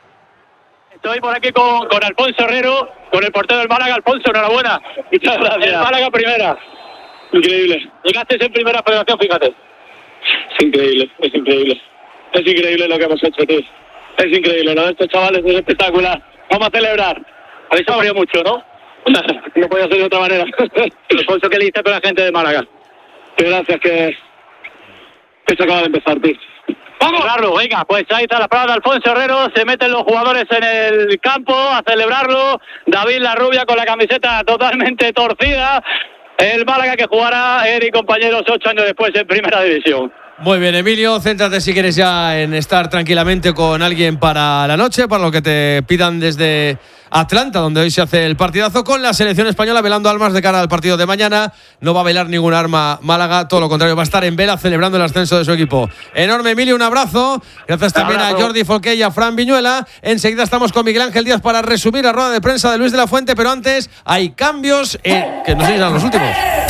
Estoy por aquí con, con Alfonso Herrero, con el portero del Málaga. Alfonso, enhorabuena. Muchas gracias. El Málaga primera. Increíble. Llegaste en primera federación, fíjate. Es increíble, es increíble. Es increíble lo que hemos hecho, tío. Es increíble, lo de estos chavales es espectacular. Vamos a celebrar. Habéis sufrido mucho, ¿no? No podía ser de otra manera. Alfonso, ¿qué le dices con la gente de Málaga? Que gracias, que, que se acaba de empezar, tío. ¡Vamos! Claro, venga, pues ahí está la parada de Alfonso Herrero, se meten los jugadores en el campo a celebrarlo. David Larrubia con la camiseta totalmente torcida. El Málaga que jugará, él y compañeros, ocho años después en Primera División. Muy bien, Emilio, céntrate si quieres ya en estar tranquilamente con alguien para la noche, para lo que te pidan desde Atlanta, donde hoy se hace el partidazo con la selección española velando almas de cara al partido de mañana. No va a velar ningún arma Málaga, todo lo contrario, va a estar en vela celebrando el ascenso de su equipo. Enorme, Emilio, un abrazo. Gracias también abrazo. a Jordi Folqué y a Fran Viñuela. Enseguida estamos con Miguel Ángel Díaz para resumir la rueda de prensa de Luis de la Fuente, pero antes hay cambios eh, que no sé si serán los últimos.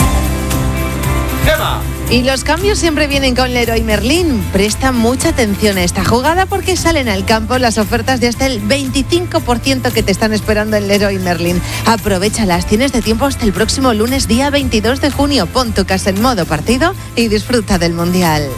Gema. Y los cambios siempre vienen con Leroy Merlin. Presta mucha atención a esta jugada porque salen al campo las ofertas de hasta el veinticinco por ciento que te están esperando en Leroy Merlin. Aprovéchalas, tienes de tiempo hasta el próximo lunes, día veintidós de junio. Pon tu casa en modo partido y disfruta del Mundial.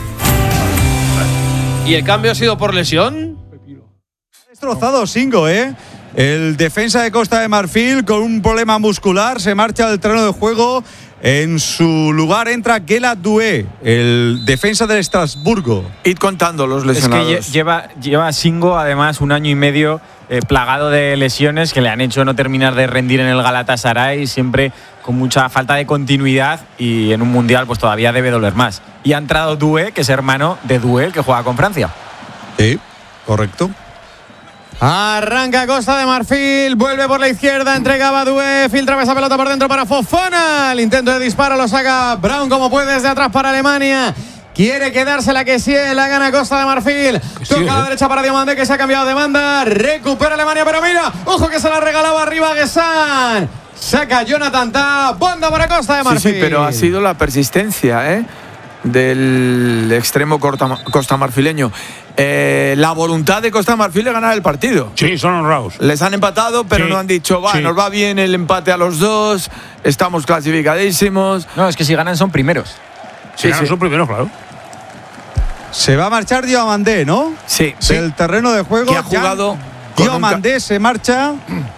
¿Y el cambio ha sido por lesión? Destrozado Singo, ¿eh? El defensa de Costa de Marfil con un problema muscular se marcha del terreno de juego. En su lugar entra Guelat Doué, el defensa del Estrasburgo. Id contando los Es lesionados. que lle- lleva, lleva Singo, además, un año y medio eh, plagado de lesiones que le han hecho no terminar de rendir en el Galatasaray, siempre con mucha falta de continuidad, y en un mundial pues todavía debe doler más. Y ha entrado Doué, que es hermano de Doué, el que juega con Francia. Sí, correcto. Arranca Costa de Marfil, vuelve por la izquierda, entrega a Badué, filtra esa pelota por dentro para Fofana. El intento de disparo lo saca Brown como puede desde atrás para Alemania. Quiere quedársela que sí, la gana Costa de Marfil. Sí, Toca a la ¿eh? derecha para Diomande, que se ha cambiado de banda. Recupera Alemania, pero mira, ojo que se la regalaba arriba Guessán. Saca Jonathan Ta, banda para Costa de Marfil. Sí, sí, pero ha sido la persistencia, ¿eh? Del extremo corta- costamarfileño. Eh, la voluntad de Costa de Marfil de ganar el partido. Sí, son honrados. Les han empatado, pero Sí, no han dicho, va, sí. nos va bien el empate a los dos, estamos clasificadísimos. No, es que si ganan son primeros. Sí, sí. Son primeros, claro. Se va a marchar Diomandé, ¿no? Sí, Del terreno de juego. que ha jugado con un Diomandé se marcha.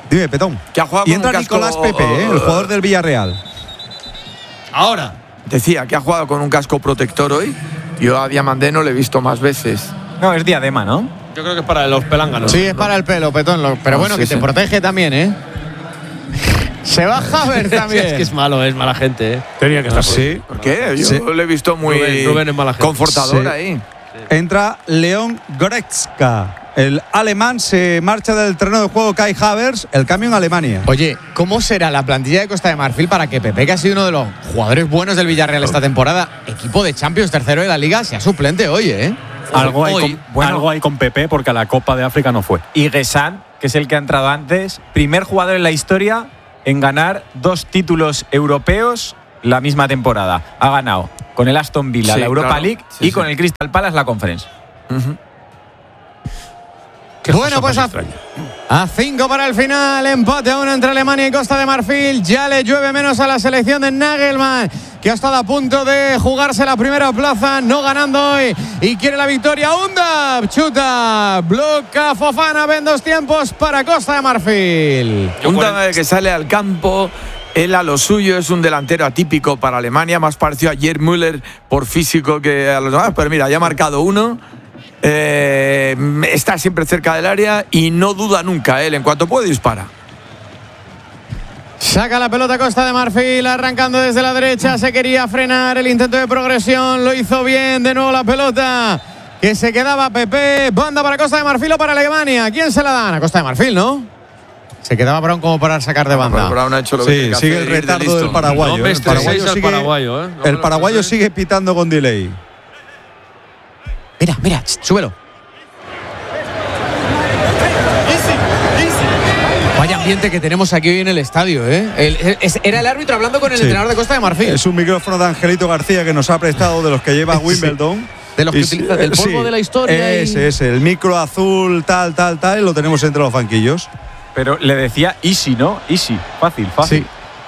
Dime, Petón. Que ha jugado y con entra un casco, Nicolás Pepe, ¿eh? El jugador del Villarreal. Ahora. Decía que ha jugado con un casco protector hoy. Yo a Diamandé no le he visto más veces. No, es diadema, ¿no? Yo creo que es para los pelánganos. Sí, es para el pelo, Petón. lo- Pero No, bueno, sí, que te sí. protege también, ¿eh? Se va Havertz también. Es que es malo, es mala gente, ¿eh? Tenía que estar por ahí. Sí. ¿Por qué? Yo Sí. le he visto muy Rubén- Rubén es mala gente. confortador Sí. ahí. Entra León Goretzka. El alemán se marcha del terreno de juego Kai Havertz. El cambio en Alemania. Oye, ¿cómo será la plantilla de Costa de Marfil para que Pepe, que ha sido uno de los jugadores buenos del Villarreal esta temporada, equipo de Champions, tercero de la Liga, sea suplente hoy, eh? Algo hay, Hoy, con, bueno. algo hay con Pepe porque a la Copa de África no fue. Y Guessant, que es el que ha entrado antes, primer jugador en la historia en ganar dos títulos europeos la misma temporada. Ha ganado con el Aston Villa Sí, la Europa claro. League Sí, y con sí. el Crystal Palace la Conference. Qué Bueno, cosa pues más a, extraña. a cinco para el final, empate a uno entre Alemania y Costa de Marfil. Ya le llueve menos a la selección de Nagelmann, que ha estado a punto de jugarse la primera plaza, no ganando hoy y quiere la victoria. Undab, chuta, bloca Fofana, ven dos tiempos para Costa de Marfil. Un Dame que sale al campo. Él a lo suyo es un delantero atípico para Alemania, más parecido a Gerd Müller por físico que a los demás. Pero mira, ya ha marcado uno. Eh, está siempre cerca del área y no duda nunca. Él, en cuanto puede, dispara. Saca la pelota Costa de Marfil, arrancando desde la derecha. Se quería frenar el intento de progresión. Lo hizo bien. De nuevo la pelota que se quedaba Pepe. Banda para Costa de Marfil o para Alemania. ¿Quién se la dan? A Costa de Marfil, ¿no? Se quedaba Brown como para sacar de banda. Brown ha hecho lo que Sí, tiene que sigue hacer, el ir de retardo listo. del paraguayo. No, ¿eh? este seis al sigue, paraguayo, ¿eh? No me el lo paraguayo pases. sigue pitando con delay. Mira, mira, súbelo. Vaya ambiente que tenemos aquí hoy en el estadio, ¿eh? El- es- era el árbitro hablando con el Sí. entrenador de Costa de Marfil. Es un micrófono de Angelito García que nos ha prestado de los que lleva Wimbledon. De los que Y- utiliza del polvo sí, de la historia. y- Ese, ese, el micro azul, tal, tal, tal, y lo tenemos entre los banquillos. Pero le decía easy, ¿no? Easy, fácil, fácil.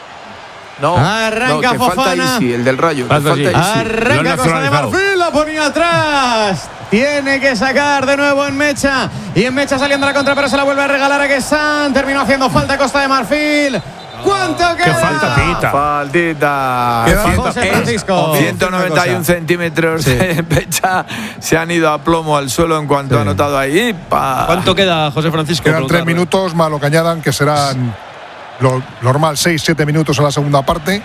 No, Arranca no, que falta Fofana. Easy, el del Rayo. que Falta falta Easy. Easy. Arranca Costa de Marfil, la ponía atrás. Tiene que sacar de nuevo en Mecha. Y en Mecha saliendo a la contra, pero se la vuelve a regalar a Guessant. Terminó haciendo falta Costa de Marfil. ¿Cuánto queda? Qué falta pita. Faldita. Queda Ciento- José es- Francisco. ciento noventa y uno centímetros de pecha. Se han ido a plomo al suelo en cuanto ha anotado ahí. Pa. ¿Cuánto queda, José Francisco? Quedan tres Preguntarle. minutos, más lo que añadan, que serán lo normal, seis, siete minutos en la segunda parte.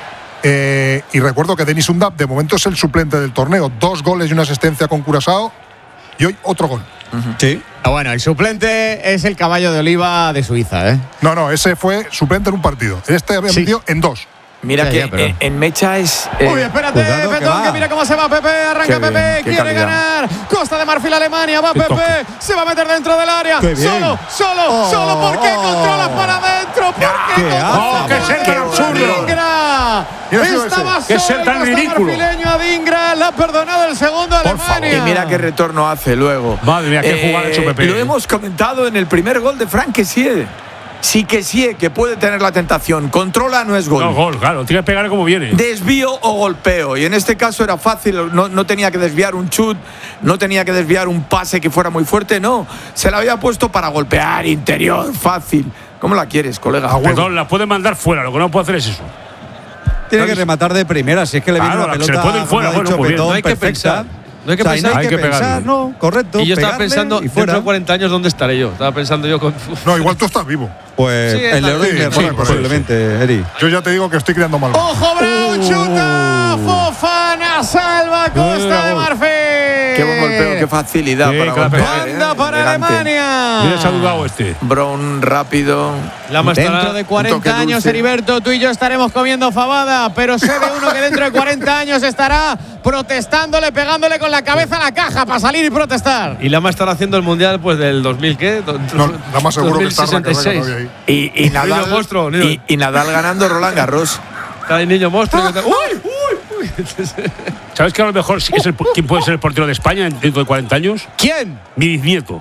Eh, y recuerdo que Denis Undab, de momento, es el suplente del torneo. Dos goles y una asistencia con Curazao. Y hoy otro gol. Sí. Ah, bueno, el suplente es el caballo de Oliva de Suiza, ¿eh? No, no, ese fue suplente en un partido. Este había Sí. metido en dos. Mira Ya, que ya, pero- en, en Mecha es. eh, Uy, espérate, cuidado que Petón, que, va. mira cómo se va Pepe. Arranca Qué bien, Pepe, qué quiere calidad. ganar. Costa de Marfil, Alemania. Va Qué Pepe, toque. se va a meter dentro del área. Qué bien. Solo, solo, Oh, solo. ¿Por qué oh. controla para adentro? ¿Por qué ¿Qué controla hace? Oh, qué ser tan absurdo. Adingra. ¿Quién ha sido Estaba ese? Qué solo ser el tan Costa ridículo. Marfileño Adingra. Le ha perdonado el segundo a Por favor. Alemania. Y mira qué retorno hace luego. Madre mía, qué jugada ha hecho Pepe. Lo hemos comentado en el primer gol de Frank Kessie. Sí que sí, que puede tener la tentación. Controla, no es gol. No, gol, claro. Tiene que pegar como viene. Desvío o golpeo. Y en este caso era fácil, no, no tenía que desviar un chut, no tenía que desviar un pase que fuera muy fuerte, no. Se la había puesto para golpear, interior, fácil. ¿Cómo la quieres, colega? Perdón, la puede mandar fuera. Lo que no puede hacer es eso. Tiene que rematar de primera, si es que le viene Claro, una la que se pelota. le puede ir fuera, como ha bueno, dicho pues bien. Petón, No hay que perfecta. pensar. No hay que O sea, pensar. no hay Hay que, que pensar, pegarle. no, correcto. Y yo estaba pegarle pensando, y dentro fuera. de cuarenta años, ¿dónde estaré yo? Estaba pensando yo con. No, igual tú estás vivo. Pues Sí, el está- Leroy sí, Merlin, sí, posiblemente, Eri. Yo ya te digo que estoy criando mal. Ojo, Brown, chuta. Fofana salva Costa de Marfil. Qué buen golpeo, qué facilidad Sí, para que la golpear. Banda eh, para elegante. Alemania. Mira, se ha dudado este. Brown rápido. Lama estará- Dentro de un cuarenta toque años, dulce. Heriberto, tú y yo estaremos comiendo fabada, pero sé de uno que dentro de cuarenta años estará protestándole, pegándole con la cabeza a la caja para salir y protestar. Y Lama estará haciendo el mundial pues del dos mil, ¿qué? Do- No, la más seguro que está dos mil sesenta y seis. Raca, Raca, ahí. Y, y, Nadal, Niño monstruo, niño. y, y Nadal ganando Roland Garros. Está el niño monstruo. que está- ¡Uy! ¡Uy! uy! ¿Sabes que a lo mejor sí es el, quién puede ser el portero de España dentro de cuarenta años? ¿Quién? Mi bisnieto.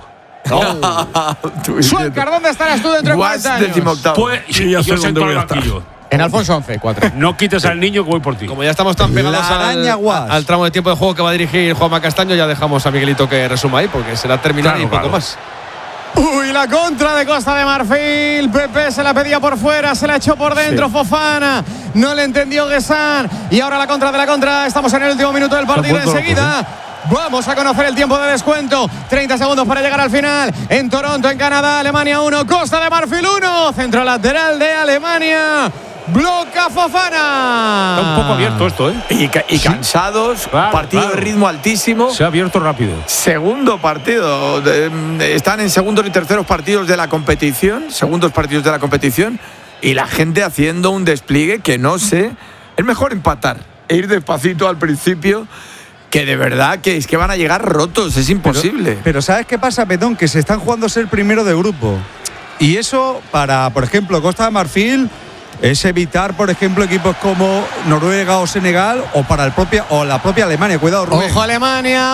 Suelcar, ¿dónde estarás tú dentro de Guas cuarenta años? decimoctavo. Pues, Sí, ya sé yo dónde sento voy al a estar. banquillo. En Alfonso once, cuatro. No quites al niño que voy por ti. Como ya estamos tan pegados La araña al, Guas. al tramo de tiempo de juego que va a dirigir Juanma Castaño, ya dejamos a Miguelito que resuma ahí, porque será terminar Claro, y poco claro. más. Uy, la contra de Costa de Marfil. Pepe se la pedía por fuera, se la echó por dentro. Sí. Fofana, no le entendió Guessán. Y ahora la contra de la contra. Estamos en el último minuto del partido. Enseguida vamos a conocer el tiempo de descuento. treinta segundos para llegar al final. En Toronto, en Canadá, Alemania uno, Costa de Marfil uno. Centro lateral de Alemania. Bloca Fofana. Está un poco abierto esto, ¿eh? Y, ca y cansados, sí. claro, partido claro. de ritmo altísimo. Se ha abierto rápido. Segundo partido. De, están en segundos y terceros partidos de la competición. Segundos partidos de la competición. Y la gente haciendo un despliegue que no sé. Es mejor empatar e ir despacito al principio. Que de verdad que es que van a llegar rotos. Es imposible. Pero, pero ¿sabes qué pasa, Petón? Que se están jugando a ser primero de grupo. Y eso para, por ejemplo, Costa de Marfil, es evitar, por ejemplo, equipos como Noruega o Senegal o para el propia, o la propia Alemania. Cuidado, Rubén. Ojo, Alemania.